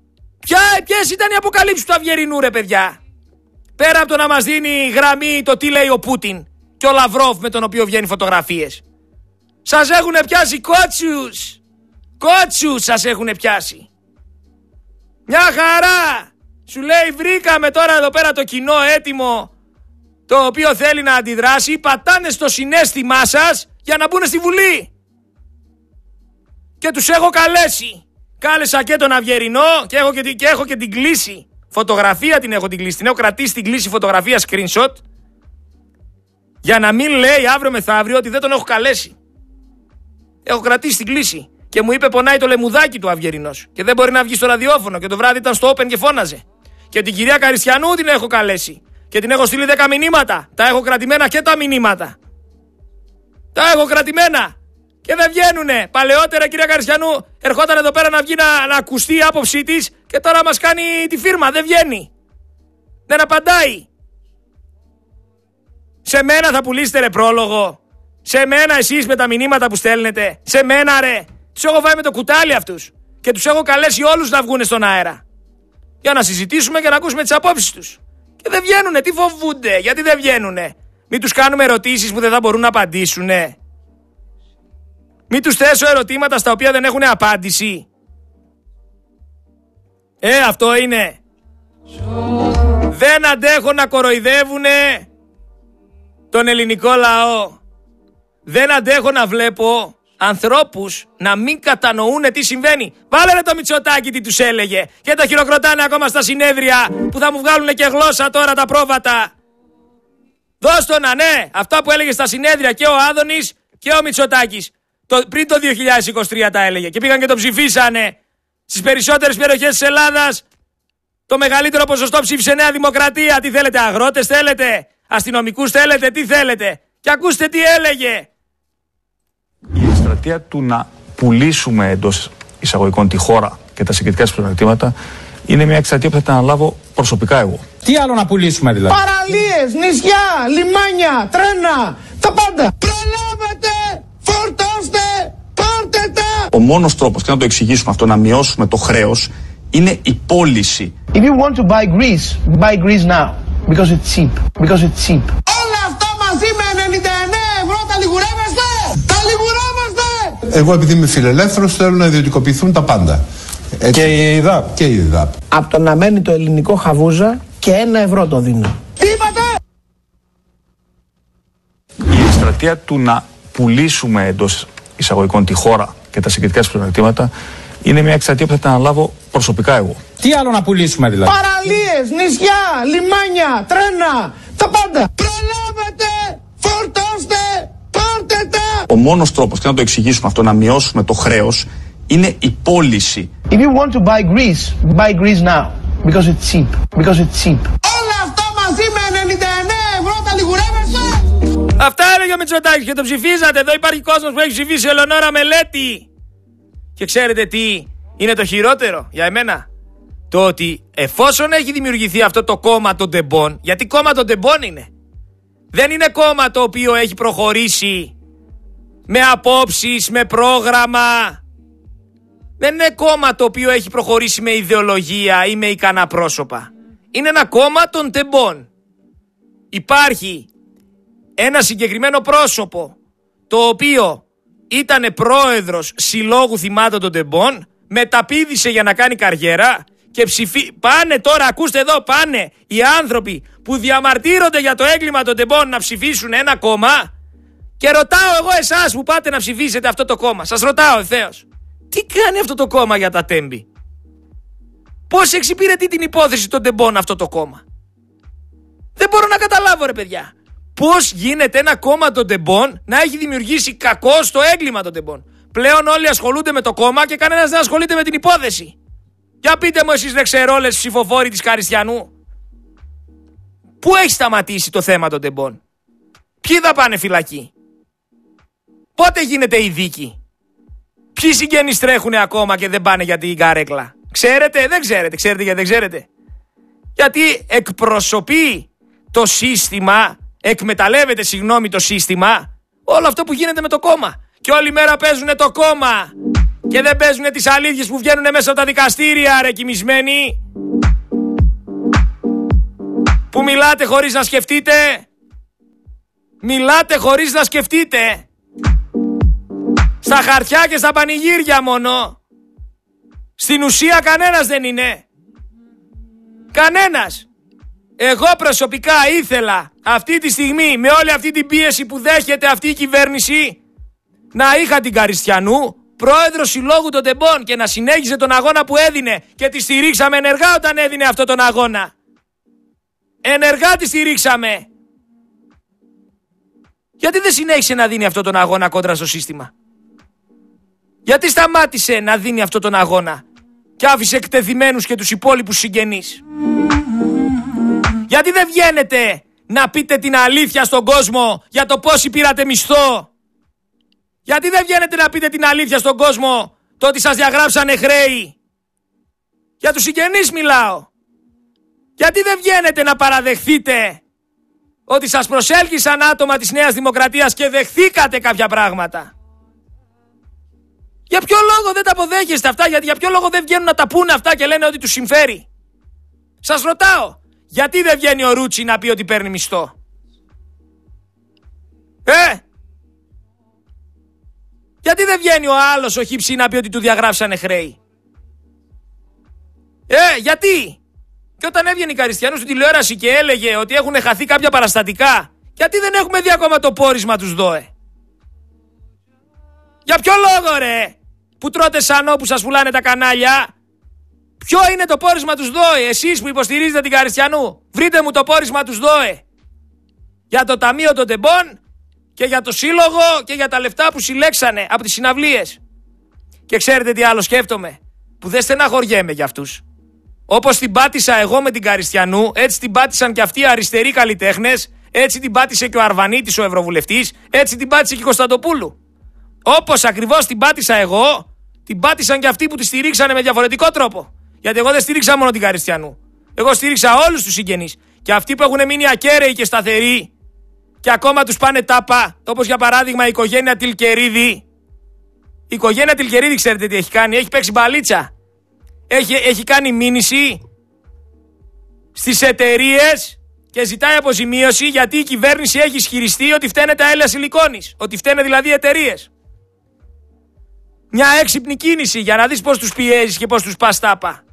Ποιες ήταν οι αποκαλύψεις του Αυγερινού, ρε παιδιά? Πέρα από το να μας δίνει γραμμή το τι λέει ο Πούτιν και ο Λαυρόφ με τον οποίο βγαίνει φωτογραφίες. Σας έχουνε πιάσει κότσους. Κότσους σας έχουνε πιάσει. Μια χαρά. Σου λέει βρήκαμε τώρα εδώ πέρα το κοινό έτοιμο, το οποίο θέλει να αντιδράσει. Πατάνε στο συναίσθημά σας για να μπουν στη Βουλή. Και τους έχω καλέσει. Κάλεσα και τον Αυγερινό και έχω και την κλίση. Φωτογραφία την έχω την κλίση. Την έχω κρατήσει την κλίση φωτογραφία screenshot. Για να μην λέει αύριο μεθαύριο ότι δεν τον έχω καλέσει. Έχω κρατήσει την κλίση. Και μου είπε πονάει το λεμουδάκι του Αυγερινός. Και δεν μπορεί να βγει στο ραδιόφωνο. Και το βράδυ ήταν στο Open και φώναζε. Και την κυρία Καριστιανού την έχω καλέσει. Και την έχω στείλει 10 μηνύματα. Τα έχω κρατημένα και τα μηνύματα. Τα έχω κρατημένα. Και δεν βγαίνουνε. Παλαιότερα, κυρία Καριστιανού, ερχόταν εδώ πέρα να βγει να ακουστεί η άποψή της και τώρα μας κάνει τη φίρμα. Δεν βγαίνει. Δεν απαντάει. Σε μένα θα πουλήσετε ρε πρόλογο? Σε μένα εσείς με τα μηνύματα που στέλνετε? Σε μένα ρε? Τους έχω βάλει με το κουτάλι αυτούς. Και τους έχω καλέσει όλους να βγούνε στον αέρα. Για να συζητήσουμε και να ακούσουμε τις απόψεις τους. Και δεν βγαίνουνε. Τι φοβούνται? Γιατί δεν βγαίνουνε? Μην τους κάνουμε ερωτήσεις που δεν θα μπορούν να απαντήσουνε? Μην τους θέσω ερωτήματα στα οποία δεν έχουν απάντηση? Αυτό είναι. Δεν αντέχω να κοροϊδεύουνε τον ελληνικό λαό. Δεν αντέχω να βλέπω ανθρώπους να μην κατανοούν τι συμβαίνει. Βάλε ρε το Μητσοτάκη τι τους έλεγε. Και τα χειροκροτάνε ακόμα στα συνέδρια που θα μου βγάλουν και γλώσσα τώρα τα πρόβατα. Δώσ' το να ναι. Αυτά που έλεγε στα συνέδρια και ο Άδωνης και ο Μητσοτάκης. Πριν το 2023 τα έλεγε. Και πήγαν και το ψηφίσανε. Στις περισσότερες περιοχές της Ελλάδας το μεγαλύτερο ποσοστό ψήφισε Νέα Δημοκρατία. Τι θέλετε, αγρότες θέλετε? Αστυνομικούς θέλετε? Τι θέλετε? Και ακούστε τι έλεγε. Η εκστρατεία του να πουλήσουμε εντός εισαγωγικών τη χώρα και τα συγκριτικά της πλεονεκτήματα είναι μια εκστρατεία που θα την αναλάβω προσωπικά εγώ. Τι άλλο να πουλήσουμε δηλαδή? Παραλίες, νησιά, λιμάνια, τρένα, τα πάντα. Προλάβετε, φορτώστε, πάρτε τα. Ο μόνος τρόπος, και να το εξηγήσουμε αυτό, να μειώσουμε το χρέος, είναι η πώληση. If you want to buy Greece now. Because it's cheap. Because it's cheap. Όλα αυτά μαζί με 99 ευρώ τα λιγουρεύεστε! Τα λιγουρεύεστε! Εγώ επειδή είμαι φιλελεύθερος θέλω να ιδιωτικοποιηθούν τα πάντα. Έτσι. Και η ΕΔΑΠ. Και η ΕΔΑΠ. Από το να μένει το ελληνικό χαβούζα και 1 ευρώ το δίνω. Τι είπατε? Η εκστρατεία του να πουλήσουμε εντός εισαγωγικών τη χώρα και τα συγκριτικά της πλεονεκτήματα είναι μια εκστρατεία που θα την αναλάβω προσωπικά εγώ. Τι άλλο να πουλήσουμε δηλαδή? Παραλίες, νησιά, λιμάνια, τρένα, τα πάντα. Προλάβετε, φορτώστε, πάρτε τα. Ο μόνος τρόπος, και να το εξηγήσουμε αυτό, να μειώσουμε το χρέος, είναι η πώληση. If you want to buy Greece now. Because it's cheap. Because it's cheap. Όλα αυτά μαζί με 99 ευρώ τα λιγουρεύεστε! Αυτά έλεγε ο Μητσοτάκης και το ψηφίζατε. Εδώ υπάρχει κόσμος που έχει ψηφίσει Ελεονόρα Μελέτη. Και ξέρετε τι είναι το χειρότερο για εμένα? Το ότι εφόσον έχει δημιουργηθεί αυτό το κόμμα των τεμπών, γιατί κόμμα των τεμπών είναι, δεν είναι κόμμα το οποίο έχει προχωρήσει με απόψεις, με πρόγραμμα, δεν είναι κόμμα το οποίο έχει προχωρήσει με ιδεολογία ή με ικανά πρόσωπα. Είναι ένα κόμμα των τεμπών. Υπάρχει ένα συγκεκριμένο πρόσωπο το οποίο ήτανε πρόεδρος συλλόγου θυμάτων των τεμπών, μεταπήδησε για να κάνει καριέρα και πάνε τώρα, ακούστε εδώ, πάνε οι άνθρωποι που διαμαρτύρονται για το έγκλημα των τεμπών να ψηφίσουν ένα κόμμα και ρωτάω εγώ εσάς που πάτε να ψηφίσετε αυτό το κόμμα, σας ρωτάω ευθέως, τι κάνει αυτό το κόμμα για τα τέμπη? Πώς εξυπηρετεί την υπόθεση των τεμπών αυτό το κόμμα? Δεν μπορώ να καταλάβω ρε παιδιά. Πώς γίνεται ένα κόμμα των τεμπών να έχει δημιουργήσει κακό στο έγκλημα των τεμπών? Πλέον όλοι ασχολούνται με το κόμμα και κανένας δεν ασχολείται με την υπόθεση. Για πείτε μου εσείς δεξερόλες ψηφοφόροι της Καριστιανού, πού έχει σταματήσει το θέμα των τεμπών? Ποιοι θα πάνε φυλακή? Πότε γίνεται η δίκη? Ποιοι συγγενείς τρέχουνε ακόμα και δεν πάνε για την καρέκλα? Ξέρετε, δεν ξέρετε. Ξέρετε γιατί δεν ξέρετε? Γιατί εκπροσωπεί το σύστημα, εκμεταλλεύεται το σύστημα όλο αυτό που γίνεται με το κόμμα. Και όλη μέρα παίζουνε το κόμμα. Και δεν παίζουνε τις αλήθειες που βγαίνουνε μέσα από τα δικαστήρια, ρε κοιμισμένοι. Που μιλάτε χωρίς να σκεφτείτε. Μιλάτε χωρίς να σκεφτείτε. Στα χαρτιά και στα πανηγύρια μόνο. Στην ουσία κανένας δεν είναι. Κανένας. Εγώ προσωπικά ήθελα αυτή τη στιγμή, με όλη αυτή την πίεση που δέχεται αυτή η κυβέρνηση, να είχα την Καριστιανού πρόεδρο συλλόγου των τεμπών και να συνέχιζε τον αγώνα που έδινε, και τη στηρίξαμε ενεργά όταν έδινε αυτό τον αγώνα. Ενεργά τη στηρίξαμε. Γιατί δεν συνέχισε να δίνει αυτό τον αγώνα κόντρα στο σύστημα? Γιατί σταμάτησε να δίνει αυτό τον αγώνα και άφησε εκτεθειμένους και τους υπόλοιπους συγγενείς? Γιατί δεν βγαίνετε να πείτε την αλήθεια στον κόσμο για το πόσοι πήρατε μισθό? Γιατί δεν βγαίνετε να πείτε την αλήθεια στον κόσμο το ότι σας διαγράψανε χρέη? Για τους συγγενείς μιλάω. Γιατί δεν βγαίνετε να παραδεχθείτε ότι σας προσέλκυσαν άτομα της Νέας Δημοκρατίας και δεχθήκατε κάποια πράγματα? Για ποιο λόγο δεν τα αποδέχεστε αυτά? Γιατί για ποιο λόγο δεν βγαίνουν να τα πούνε αυτά και λένε ότι τους συμφέρει? Σας ρωτάω, γιατί δεν βγαίνει ο Ρούτσι να πει ότι παίρνει μισθό? Γιατί δεν βγαίνει ο άλλος ο Χίψη να πει ότι του διαγράψανε χρέη? Γιατί? Και όταν έβγαινε η Καριστιανού στην τηλεόραση και έλεγε ότι έχουν χαθεί κάποια παραστατικά, γιατί δεν έχουμε δει ακόμα το πόρισμα τους ΔΟΕ? Για ποιο λόγο, ρε, που τρώτε σανό που σας πουλάνε τα κανάλια? Ποιο είναι το πόρισμα τους ΔΟΕ? Εσείς που υποστηρίζετε την Καριστιανού, βρείτε μου το πόρισμα τους ΔΟΕ για το Ταμείο των Τεμπών και για το Σύλλογο και για τα λεφτά που συλλέξανε από τις συναυλίες. Και ξέρετε τι άλλο σκέφτομαι? Που δεν στεναχωριέμαι για αυτούς. Όπως την πάτησα εγώ με την Καριστιανού, έτσι την πάτησαν και αυτοί οι αριστεροί καλλιτέχνες, έτσι την πάτησε και ο Αρβανίτης, ο Ευρωβουλευτής, έτσι την πάτησε και η Κωνσταντοπούλου. Όπως ακριβώς την πάτησα εγώ, την πάτησαν και αυτοί που τη στηρίξανε με διαφορετικό τρόπο. Γιατί εγώ δεν στήριξα μόνο την Καριστιανού. Εγώ στήριξα όλους τους συγγενείς. Και αυτοί που έχουν μείνει ακέραιοι και σταθεροί και ακόμα τους πάνε τάπα, όπως για παράδειγμα η οικογένεια Τιλκερίδη. Η οικογένεια Τιλκερίδη, ξέρετε τι έχει κάνει? Έχει παίξει μπαλίτσα. Έχει κάνει μήνυση στις εταιρείες και ζητάει αποζημίωση, γιατί η κυβέρνηση έχει ισχυριστεί ότι φταίνε τα έλαια σιλικόνης. Ότι φταίνε δηλαδή οι εταιρείες. Μια έξυπνη κίνηση για να δεις πώς τους πιέζεις και πώς τους πας τάπα.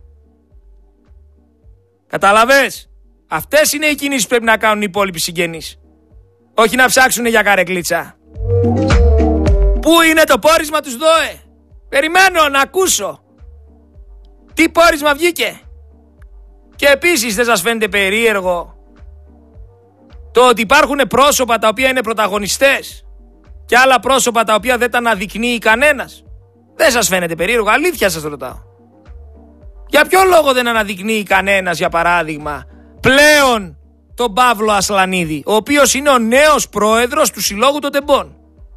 Καταλαβες? Αυτές είναι οι κινήσεις που πρέπει να κάνουν οι υπόλοιποι συγγενείς. Όχι να ψάξουν για καρεκλίτσα. Πού είναι το πόρισμα τους ΔΟΕ? Περιμένω να ακούσω. Τι πόρισμα βγήκε? Και επίσης δεν σας φαίνεται περίεργο το ότι υπάρχουν πρόσωπα τα οποία είναι πρωταγωνιστές και άλλα πρόσωπα τα οποία δεν τα αναδεικνύει κανένας? Δεν σας φαίνεται περίεργο? Αλήθεια σας ρωτάω. Για ποιο λόγο δεν αναδεικνύει κανένας, για παράδειγμα, πλέον τον Παύλο Ασλανίδη, ο οποίος είναι ο νέος πρόεδρος του Συλλόγου των Τεμπών?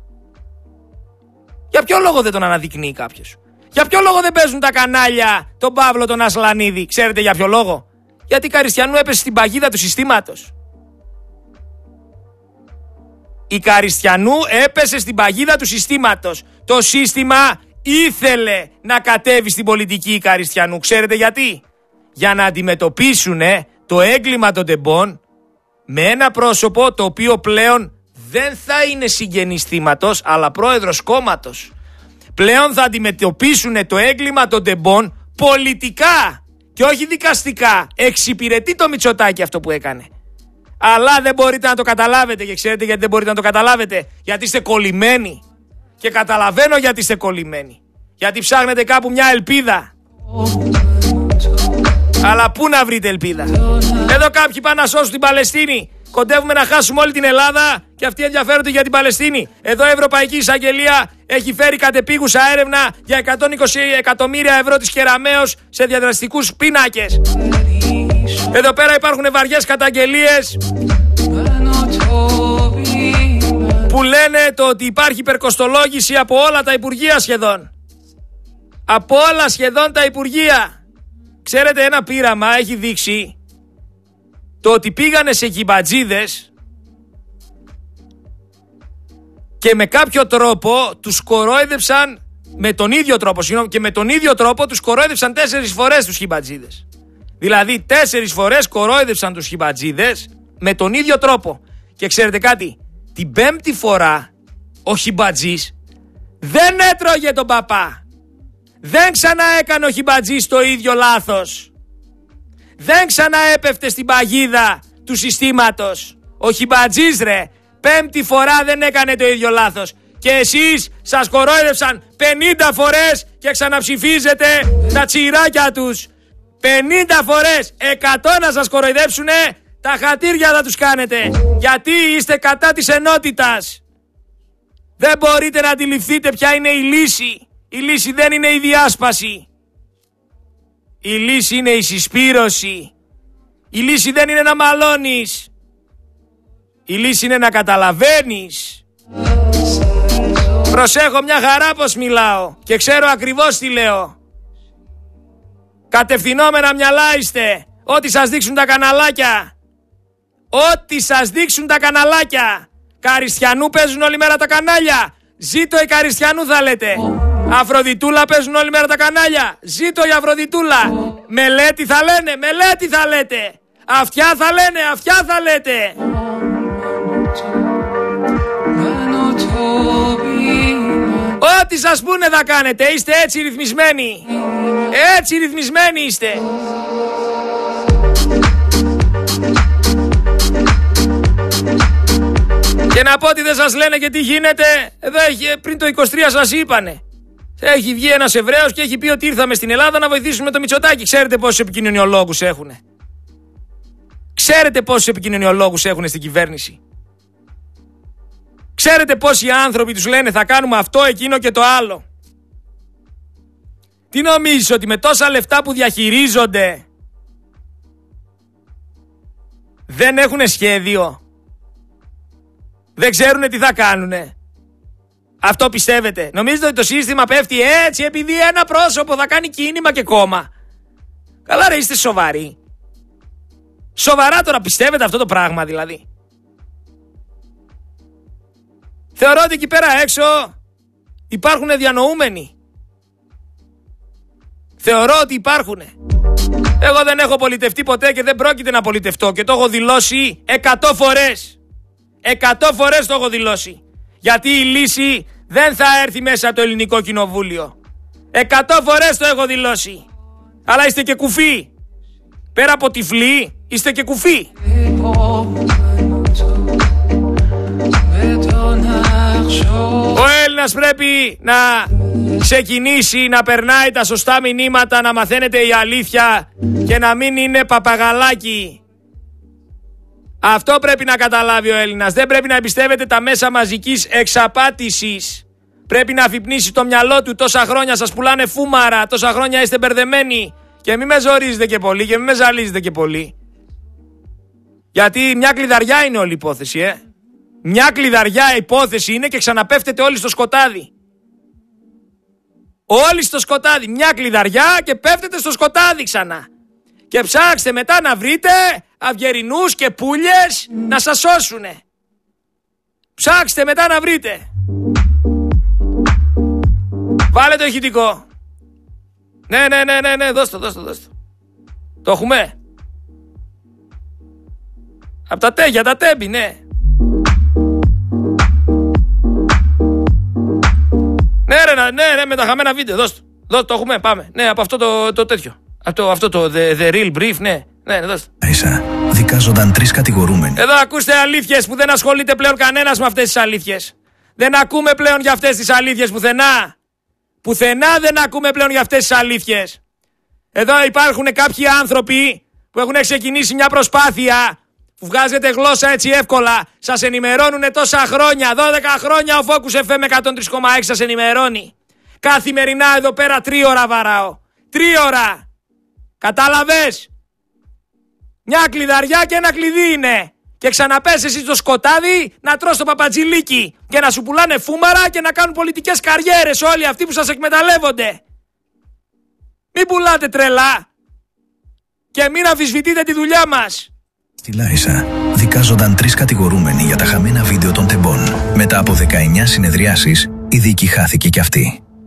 Για ποιο λόγο δεν τον αναδεικνύει κάποιος? Για ποιο λόγο δεν παίζουν τα κανάλια τον Παύλο τον Ασλανίδη? Ξέρετε για ποιο λόγο? Γιατί η Καριστιανού έπεσε στην παγίδα του συστήματος. Η Καριστιανού έπεσε στην παγίδα του συστήματος. Το σύστημα ήθελε να κατέβει στην πολιτική η Καριστιανού. Ξέρετε γιατί? Για να αντιμετωπίσουν το έγκλημα των τεμπών με ένα πρόσωπο το οποίο πλέον δεν θα είναι συγγενής θύματος, αλλά πρόεδρος κόμματος. Πλέον θα αντιμετωπίσουν το έγκλημα των τεμπών πολιτικά και όχι δικαστικά. Εξυπηρετεί το Μητσοτάκη αυτό που έκανε. Αλλά δεν μπορείτε να το καταλάβετε. Και ξέρετε γιατί δεν μπορείτε να το καταλάβετε? Γιατί είστε κολλημένοι. Και καταλαβαίνω γιατί είστε κολλημένοι. Γιατί ψάχνετε κάπου μια ελπίδα. Αλλά πού να βρείτε ελπίδα? Εδώ κάποιοι πάνε να σώσουν την Παλαιστίνη. Κοντεύουμε να χάσουμε όλη την Ελλάδα και αυτοί ενδιαφέρονται για την Παλαιστίνη. Εδώ η Ευρωπαϊκή Εισαγγελία έχει φέρει κατεπίγουσα έρευνα για 120 εκατομμύρια ευρώ της Κεραμέως σε διαδραστικούς πίνακες. Εδώ πέρα υπάρχουν βαριές καταγγελίες που λένε το ότι υπάρχει υπερκοστολόγηση από όλα τα υπουργεία σχεδόν. Από όλα σχεδόν τα υπουργεία. Ξέρετε, ένα πείραμα έχει δείξει το ότι πήγανε σε γυμπατζίδες και με κάποιο τρόπο τους κορόιδεψαν με τον ίδιο τρόπο, και με τον ίδιο τρόπο τους κορόιδευσαν 4 φορές τους χιμπατζίδες. Δηλαδή 4 φορές κορόιδευσαν τους χιμπατζίδες με τον ίδιο τρόπο. Και ξέρετε κάτι, την 5η φορά ο χιμπατζής δεν έτρωγε τον παπά. Δεν ξαναέκανε ο χιμπατζής το ίδιο λάθος. Δεν ξαναέπεφτε στην παγίδα του συστήματος. Ο χιμπατζής, ρε, 5η φορά δεν έκανε το ίδιο λάθος. Και εσείς σας κορόιδευσαν 50 φορές και ξαναψηφίζετε τα τσιράκια τους. 50 φορές, 100 να σας κοροϊδέψουνε, τα χατήρια θα τους κάνετε. Γιατί είστε κατά της ενότητας. Δεν μπορείτε να αντιληφθείτε ποια είναι η λύση. Η λύση δεν είναι η διάσπαση. Η λύση είναι η συσπήρωση. Η λύση δεν είναι να μαλώνεις. Η λύση είναι να καταλαβαίνεις. Προσέχω μια χαρά πως μιλάω και ξέρω ακριβώς τι λέω. Κατευθυνόμενα μυαλά είστε. Ό,τι σας δείξουν τα καναλάκια. Ό,τι σας δείξουν τα καναλάκια. Καριστιανού παίζουν όλη μέρα τα κανάλια. Ζήτω η Καριστιανού θα λέτε. Αφροδιτούλα παίζουν όλη μέρα τα κανάλια. Ζήτω η Αφροδιτούλα. Μελέτη θα λένε, μελέτη θα λέτε. Αυτιά θα λένε, αυτιά θα λέτε. Ό,τι σας πούνε θα κάνετε. Είστε έτσι ρυθμισμένοι. Έτσι ρυθμισμένοι είστε. Και να πω ότι δεν σας λένε και τι γίνεται. Εδώ πριν το 23 σας είπανε. Έχει βγει ένας Εβραίος και έχει πει ότι ήρθαμε στην Ελλάδα να βοηθήσουμε το Μητσοτάκη. Ξέρετε πόσους επικοινωνιολόγους έχουνε. Ξέρετε πόσους επικοινωνιολόγους έχουνε στην κυβέρνηση. Ξέρετε πόσοι άνθρωποι τους λένε θα κάνουμε αυτό, εκείνο και το άλλο. Τι νομίζεις, ότι με τόσα λεφτά που διαχειρίζονται δεν έχουνε σχέδιο? Δεν ξέρουνε τι θα κάνουνε? Αυτό πιστεύετε? Νομίζετε ότι το σύστημα πέφτει έτσι επειδή ένα πρόσωπο θα κάνει κίνημα και κόμμα? Καλά ρε, είστε σοβαροί? Σοβαρά τώρα πιστεύετε αυτό το πράγμα δηλαδή? Θεωρώ ότι εκεί πέρα έξω υπάρχουν διανοούμενοι. Θεωρώ ότι υπάρχουν. Εγώ δεν έχω πολιτευτεί ποτέ και δεν πρόκειται να πολιτευτώ και το έχω δηλώσει 100 φορές. 100 φορές το έχω δηλώσει. Γιατί η λύση δεν θα έρθει μέσα από το ελληνικό κοινοβούλιο. 100 φορές το έχω δηλώσει. Αλλά είστε και κουφοί. Πέρα από τυφλοί, είστε και κουφοί. Ο Έλληνας πρέπει να ξεκινήσει να περνάει τα σωστά μηνύματα, να μαθαίνετε η αλήθεια και να μην είναι παπαγαλάκι. Αυτό πρέπει να καταλάβει ο Έλληνας. Δεν πρέπει να εμπιστεύεται τα μέσα μαζικής εξαπάτησης. Πρέπει να αφυπνίσει το μυαλό του. Τόσα χρόνια σας πουλάνε φούμαρα, τόσα χρόνια είστε μπερδεμένοι. Και μην με ζορίζετε και πολύ και μην με ζαλίζετε και πολύ. Γιατί μια κλειδαριά είναι όλη η υπόθεση, Μια κλειδαριά υπόθεση είναι και ξαναπέφτετε όλοι στο σκοτάδι. Όλοι στο σκοτάδι. Μια κλειδαριά και πέφτετε στο σκοτάδι ξανά. Και ψάξτε μετά να βρείτε αυγερινούς και πουλιες να σας σώσουνε. Ψάξτε μετά να βρείτε. Βάλε το ηχητικό. Ναι, δώσ' το. Το έχουμε. Απ' τα τέγια, τα τέμπη, ναι. Ναι, με τα χαμένα βίντεο, δώσ' το. Το έχουμε, πάμε. Ναι, από αυτό το τέτοιο. Αυτό το the real brief, ναι, δώσ' το. Δικάζονταν 3 κατηγορούμενοι. Εδώ ακούστε αλήθειες που δεν ασχολείται πλέον κανένας με αυτές τις αλήθειες. Δεν ακούμε πλέον για αυτές τις αλήθειες πουθενά. Πουθενά δεν ακούμε πλέον για αυτές τις αλήθειες. Εδώ υπάρχουν κάποιοι άνθρωποι που έχουν ξεκινήσει μια προσπάθεια που βγάζετε γλώσσα έτσι εύκολα. Σας ενημερώνουν τόσα χρόνια. 12 χρόνια ο Focus FM 103,6 σας ενημερώνει. Καθημερινά εδώ πέρα 3 ώρα βαράω. 3 ώρα. Κατάλαβες? Μια κλειδαριά και ένα κλειδί είναι. Και ξαναπες εσύ στο σκοτάδι να τρως το παπατζηλίκι και να σου πουλάνε φούμαρα και να κάνουν πολιτικές καριέρες όλοι αυτοί που σας εκμεταλλεύονται. Μην πουλάτε τρελά και μην αμφισβητείτε τη δουλειά μας. Στη Λάρισα δικάζονταν 3 κατηγορούμενοι για τα χαμένα βίντεο των τεμπών. Μετά από 19 συνεδριάσεις, η δίκη χάθηκε κι αυτή.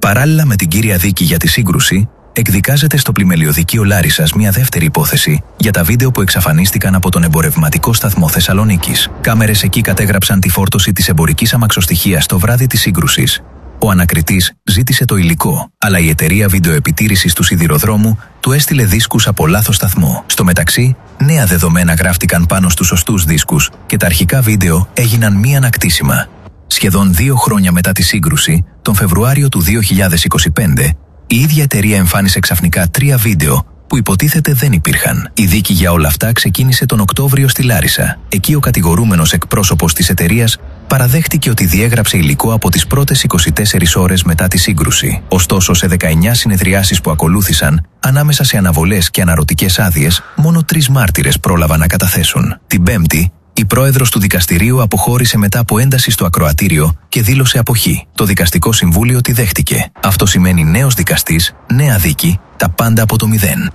Παράλληλα με την κύρια δίκη για τη σύγκρουση, εκδικάζεται στο πλημελιωδικείο Λάρισσας μια δεύτερη υπόθεση για τα βίντεο που εξαφανίστηκαν από τον εμπορευματικό σταθμό Θεσσαλονίκης. Κάμερες εκεί κατέγραψαν τη φόρτωση της εμπορικής αμαξοστοιχείας το βράδυ της σύγκρουσης. Ο ανακριτής ζήτησε το υλικό, αλλά η εταιρεία βιντεοεπιτήρησης του σιδηροδρόμου του έστειλε δίσκους από λάθος σταθμό. Στο μεταξύ, νέα δεδομένα γράφτηκαν πάνω στους σωστούς δίσκους και τα αρχικά βίντεο έγιναν μη ανακτήσιμα. Σχεδόν 2 χρόνια μετά τη σύγκρουση, τον Φεβρουάριο του 2025, η ίδια εταιρεία εμφάνισε ξαφνικά 3 βίντεο που υποτίθεται δεν υπήρχαν. Η δίκη για όλα αυτά ξεκίνησε τον Οκτώβριο στη Λάρισα. Εκεί ο κατηγορούμενος εκπρόσωπος της εταιρείας παραδέχτηκε ότι διέγραψε υλικό από τις πρώτες 24 ώρες μετά τη σύγκρουση. Ωστόσο, σε 19 συνεδριάσεις που ακολούθησαν, ανάμεσα σε αναβολές και αναρωτικές άδειες, μόνο 3 μάρτυρες πρόλαβαν να καταθέσουν. Την Πέμπτη, η πρόεδρος του δικαστηρίου αποχώρησε μετά από ένταση στο ακροατήριο και δήλωσε αποχή. Το δικαστικό συμβούλιο τη δέχτηκε. Αυτό σημαίνει νέος δικαστής, νέα δίκη, τα πάντα από το 0.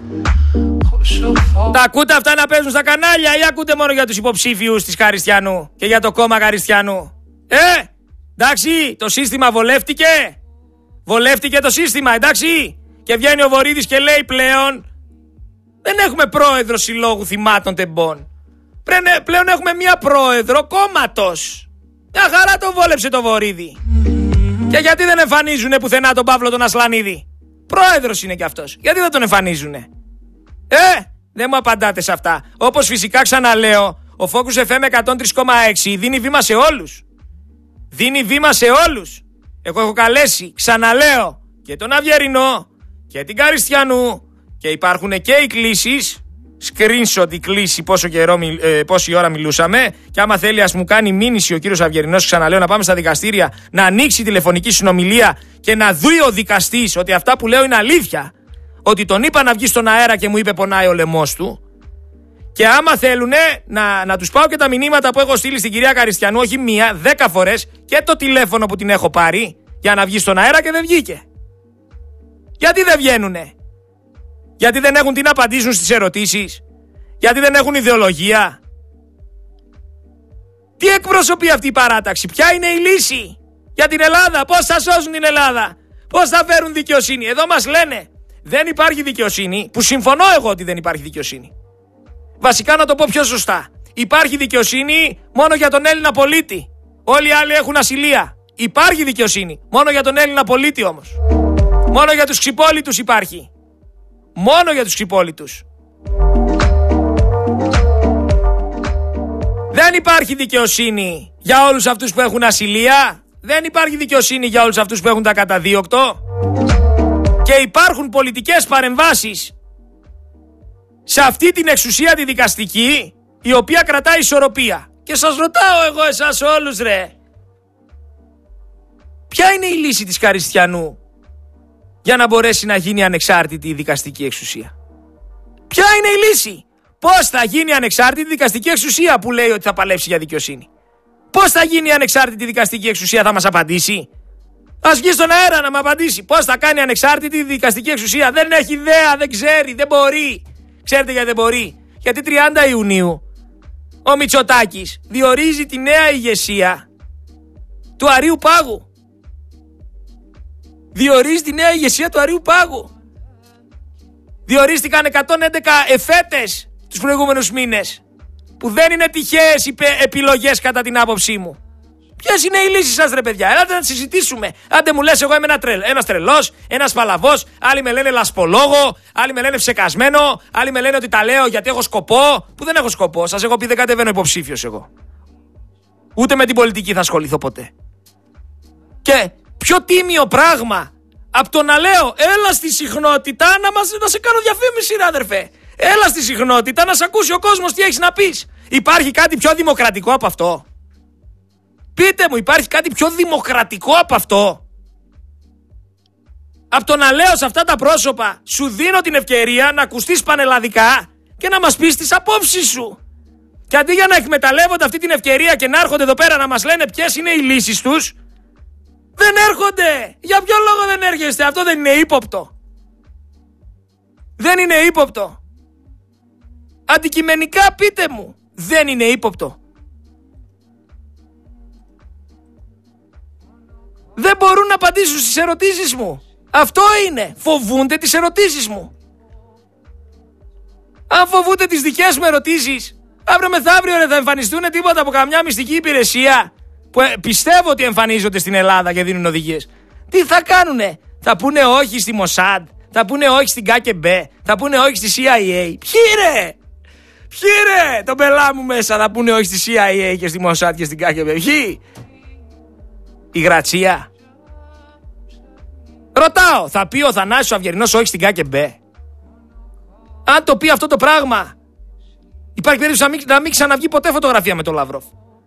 Τα ακούτε αυτά να παίζουν στα κανάλια ή ακούτε μόνο για τους υποψήφιους της Καριστιανού και για το κόμμα Καριστιανού? Εντάξει, το σύστημα βολεύτηκε. Βολεύτηκε το σύστημα, εντάξει. Και βγαίνει ο Βορίδης και λέει πλέον δεν έχουμε πρόεδρο συλλόγου θυμάτων τεμπών. Πλέον έχουμε μία πρόεδρο κόμματος. Μια χαρά τον βόλεψε το Βορίδη. Και γιατί δεν εμφανίζουνε πουθενά τον Παύλο τον Ασλανίδη? Πρόεδρος είναι κι αυτός. Γιατί δεν τον εμφανίζουνε? Δεν μου απαντάτε σε αυτά. Όπως φυσικά ξαναλέω, ο Focus FM 103,6 δίνει βήμα σε όλους. Δίνει βήμα σε όλους. Εγώ έχω καλέσει, ξαναλέω, και τον Αυγερινό και την Καριστιανού και υπάρχουν και οι κλήσεις. Screenshot η κλήση πόση ώρα μιλούσαμε. Και άμα θέλει, ας μου κάνει μήνυση ο κύριος Αυγερινός, ξαναλέω, να πάμε στα δικαστήρια, να ανοίξει τηλεφωνική συνομιλία και να δει ο δικαστής ότι αυτά που λέω είναι αλήθεια. Ότι τον είπα να βγει στον αέρα και μου είπε πονάει ο λαιμός του. Και άμα θέλουνε να τους πάω και τα μηνύματα που έχω στείλει στην κυρία Καριστιανού, όχι 1, 10 φορές, και το τηλέφωνο που την έχω πάρει για να βγει στον αέρα και δεν βγήκε. Γιατί δεν βγαίνουνε? Γιατί δεν έχουν τι να απαντήσουν στις ερωτήσεις? Γιατί δεν έχουν ιδεολογία? Τι εκπροσωπεί αυτή η παράταξη? Ποια είναι η λύση για την Ελλάδα? Πώς θα σώσουν την Ελλάδα? Πώς θα φέρουν δικαιοσύνη? Εδώ μας λένε δεν υπάρχει δικαιοσύνη, που συμφωνώ εγώ ότι δεν υπάρχει δικαιοσύνη. Βασικά να το πω πιο σωστά. Υπάρχει δικαιοσύνη μόνο για τον Έλληνα πολίτη. Όλοι οι άλλοι έχουν ασυλία. Υπάρχει δικαιοσύνη μόνο για τον Έλληνα πολίτη όμως. Μόνο για τους ξυπόλυτους υπάρχει. Μόνο για τους ξυπόλυτους. Δεν υπάρχει δικαιοσύνη για όλους αυτούς που έχουν ασυλία. Δεν υπάρχει δικαιοσύνη για όλους αυτούς που έχουν τα καταδίωκτο. Και υπάρχουν πολιτικές παρεμβάσεις σε αυτή την εξουσία τη δικαστική, η οποία κρατάει ισορροπία. Και σας ρωτάω εγώ εσάς όλους, ρε, ποια είναι η λύση της Καριστιανού για να μπορέσει να γίνει ανεξάρτητη η δικαστική εξουσία? Ποια είναι η λύση? Πώς θα γίνει ανεξάρτητη δικαστική εξουσία που λέει ότι θα παλέψει για δικαιοσύνη? Πώς θα γίνει ανεξάρτητη δικαστική εξουσία? Θα μας απαντήσει? Ας βγει στον αέρα να με απαντήσει. Πώς θα κάνει ανεξάρτητη δικαστική εξουσία? Δεν έχει ιδέα, δεν ξέρει, δεν μπορεί. Ξέρετε γιατί δεν μπορεί? Γιατί 30 Ιουνίου ο Μητσοτάκης διορίζει τη νέα ηγεσία του Αρείου Πάγου. Διορίζει τη νέα ηγεσία του Αρείου Πάγου. Διορίστηκαν 111 εφέτες τους προηγούμενους μήνες, που δεν είναι τυχαίες επιλογές κατά την άποψή μου. Ποιες είναι οι λύσεις σας, ρε παιδιά? Ελάτε να τις συζητήσουμε. Άντε μου λες εγώ είμαι ένας τρελός, ένας παλαβός, άλλοι με λένε λασπολόγο, άλλοι με λένε ψεκασμένο, άλλοι με λένε ότι τα λέω γιατί έχω σκοπό, που δεν έχω σκοπό. Σας έχω πει δεν κατεβαίνω υποψήφιος εγώ. Ούτε με την πολιτική θα ασχοληθώ ποτέ. Και πιο τίμιο πράγμα από το να λέω έλα στη συχνότητα να σε κάνω διαφήμιση, ρε αδερφέ. Έλα στη συχνότητα να σε ακούσει ο κόσμος τι έχεις να πεις. Υπάρχει κάτι πιο δημοκρατικό από αυτό? Πείτε μου, υπάρχει κάτι πιο δημοκρατικό από αυτό? Από το να λέω σε αυτά τα πρόσωπα, σου δίνω την ευκαιρία να ακουστείς πανελλαδικά και να μας πεις τις απόψεις σου. Και αντί για να εκμεταλλεύονται αυτή την ευκαιρία και να έρχονται εδώ πέρα να μας λένε ποιες είναι οι λύσεις τους, δεν έρχονται. Για ποιο λόγο δεν έρχεστε? Αυτό δεν είναι ύποπτο? Δεν είναι ύποπτο? Αντικειμενικά πείτε μου, δεν είναι ύποπτο? Δεν μπορούν να απαντήσουν στις ερωτήσεις μου. Αυτό είναι. Φοβούνται τις ερωτήσεις μου. Αν φοβούνται τις δικές μου ερωτήσεις, αύριο μεθαύριο θα εμφανιστούν τίποτα από καμιά μυστική υπηρεσία που πιστεύω ότι εμφανίζονται στην Ελλάδα και δίνουν οδηγίες. Τι θα κάνουνε? Θα πούνε όχι στη Μοσάντ, θα πούνε όχι στην ΚΑΚΕΜΠΕ, θα πούνε όχι στη CIA. Ποιοι ρε, τον πελά μου μέσα θα πούνε όχι στη CIA και στη Μοσάντ και στην ΚΑΚΕΜΠΕ? Ποιοι? Η Γρατσία? Ρωτάω, θα πει ο Θανάσης ο Αυγερινός όχι στην ΚΑΚΕΜΠΕ? Αν το πει αυτό το πράγμα, υπάρχει περίπτωση να μην ξαναβγεί ποτέ φωτογραφία με τον Λαυρόφ.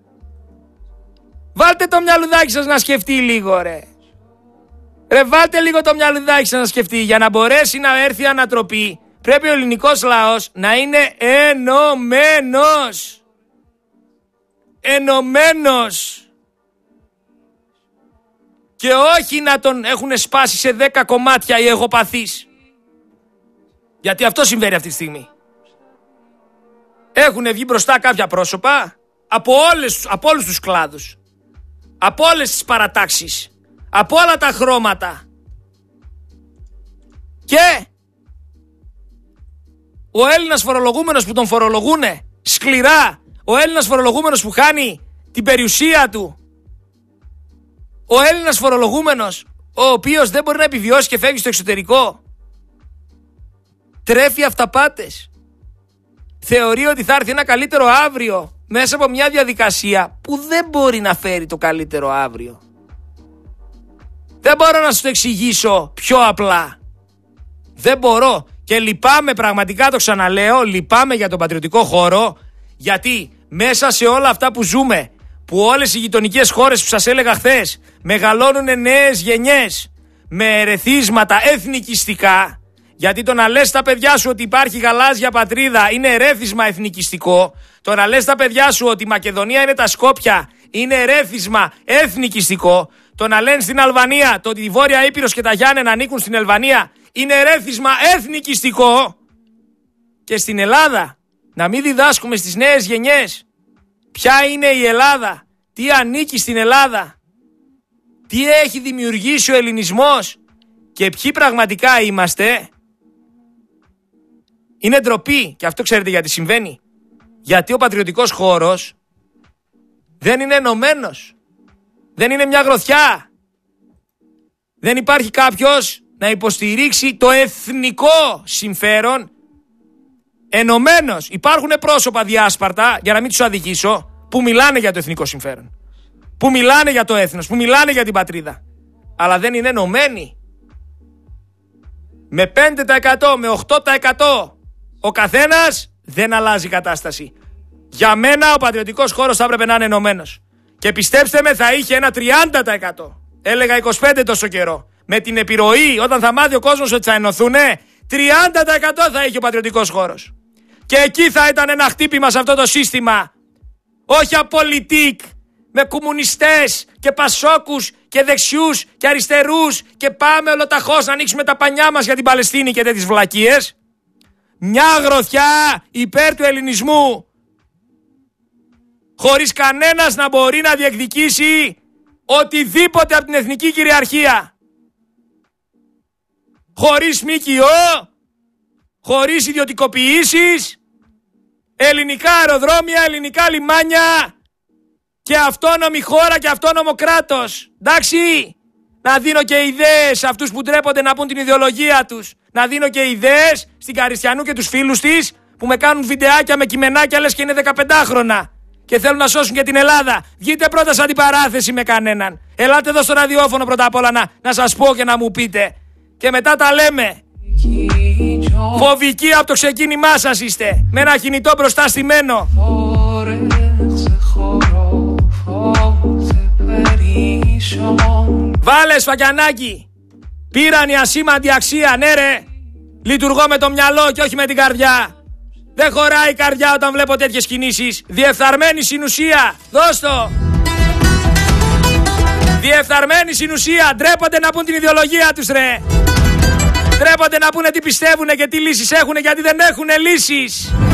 Βάλτε το μυαλουδάκι σας να σκεφτεί λίγο, ρε. Βάλτε λίγο το μυαλουδάκι σας να σκεφτεί. Για να μπορέσει να έρθει ανατροπή, πρέπει ο ελληνικός λαός να είναι ενωμένος. Ενωμένος. Και όχι να τον έχουν σπάσει σε 10 κομμάτια οι εγωπαθείς. Γιατί αυτό συμβαίνει αυτή τη στιγμή. Έχουν βγει μπροστά κάποια πρόσωπα από όλους τους κλάδους, από όλες τις παρατάξεις, από όλα τα χρώματα. Και ο Έλληνας φορολογούμενος που τον φορολογούνε σκληρά, ο Έλληνας φορολογούμενος που χάνει την περιουσία του, ο Έλληνας φορολογούμενος ο οποίος δεν μπορεί να επιβιώσει και φεύγει στο εξωτερικό, τρέφει αυταπάτες. Θεωρεί ότι θα έρθει ένα καλύτερο αύριο μέσα από μια διαδικασία που δεν μπορεί να φέρει το καλύτερο αύριο. Δεν μπορώ να σου το εξηγήσω πιο απλά. Δεν μπορώ. Και λυπάμαι, πραγματικά το ξαναλέω, λυπάμαι για τον πατριωτικό χώρο, γιατί μέσα σε όλα αυτά που ζούμε, που όλες οι γειτονικές χώρες που σας έλεγα χθες μεγαλώνουν νέες γενιές με ερεθίσματα εθνικιστικά, γιατί το να λες στα παιδιά σου ότι υπάρχει γαλάζια πατρίδα είναι ερέθισμα εθνικιστικό, το να λες στα παιδιά σου ότι η Μακεδονία είναι τα Σκόπια είναι ερέθισμα εθνικιστικό, το να λένε στην Αλβανία το ότι η Βόρεια Ήπειρος και τα Γιάννενα ανήκουν στην Αλβανία είναι ερέθισμα εθνικιστικό. Και στην Ελλάδα να μην διδάσκουμε στις νέες γενιές ποια είναι η Ελλάδα, τι ανήκει στην Ελλάδα, τι έχει δημιουργήσει ο ελληνισμός και ποιοι πραγματικά είμαστε, είναι ντροπή. Και αυτό ξέρετε γιατί συμβαίνει? Γιατί ο πατριωτικός χώρος δεν είναι ενωμένος. Δεν είναι μια γροθιά. Δεν υπάρχει κάποιος να υποστηρίξει το εθνικό συμφέρον ενωμένος. Υπάρχουν πρόσωπα διάσπαρτα, για να μην τους αδικήσω, που μιλάνε για το εθνικό συμφέρον, που μιλάνε για το έθνος, που μιλάνε για την πατρίδα, αλλά δεν είναι ενωμένοι. Με 5%, με 8% ο καθένας δεν αλλάζει η κατάσταση. Για μένα ο πατριωτικός χώρος θα έπρεπε να είναι ενωμένος. Και πιστέψτε με, θα είχε ένα 30%. Έλεγα 25% τόσο καιρό. Με την επιρροή, όταν θα μάθει ο κόσμος ότι θα ενωθούνε, 30% θα είχε ο πατριωτικός χώρος. Και εκεί θα ήταν ένα χτύπημα σε αυτό το σύστημα. Όχι απολυτικ, με κομμουνιστές και πασόκους και δεξιούς και αριστερούς και πάμε ολοταχώς να ανοίξουμε τα πανιά μας για την Παλαιστίνη και τέτοιες βλακίες. Μια γροθιά υπέρ του ελληνισμού, χωρίς κανένας να μπορεί να διεκδικήσει οτιδήποτε από την εθνική κυριαρχία. Χωρίς ΜΚΟ, χωρίς ιδιωτικοποιήσεις, ελληνικά αεροδρόμια, ελληνικά λιμάνια και αυτόνομη χώρα και αυτόνομο κράτος. Εντάξει, να δίνω και ιδέες σε αυτούς που ντρέπονται να πούν την ιδεολογία τους. Να δίνω και ιδέες στην Καριστιανού και τους φίλους της που με κάνουν βιντεάκια με κειμενάκια λες και είναι 15χρονα και θέλουν να σώσουν και την Ελλάδα. Βγείτε πρώτα σε αντιπαράθεση με κανέναν. Ελάτε εδώ στο ραδιόφωνο πρώτα απ' όλα να σας πω και να μου πείτε. Και μετά τα λέμε. Φοβικοί από το ξεκίνημά σας είστε. Με ένα κινητό μπροστά στημένο. Βάλε σφακιανάκι. Πήραν η ασήμαντη αξία, ναι ρε. Λειτουργώ με το μυαλό και όχι με την καρδιά. Δεν χωράει η καρδιά όταν βλέπω τέτοιες κινήσεις. Διεφθαρμένη συνουσία. Δώσ' το. Διεφθαρμένη συνουσία. Ντρέπονται να πούν την ιδεολογία τους ρε. Ντρέπονται να πούνε τι πιστεύουνε και τι λύσεις έχουνε, γιατί δεν έχουνε λύσεις.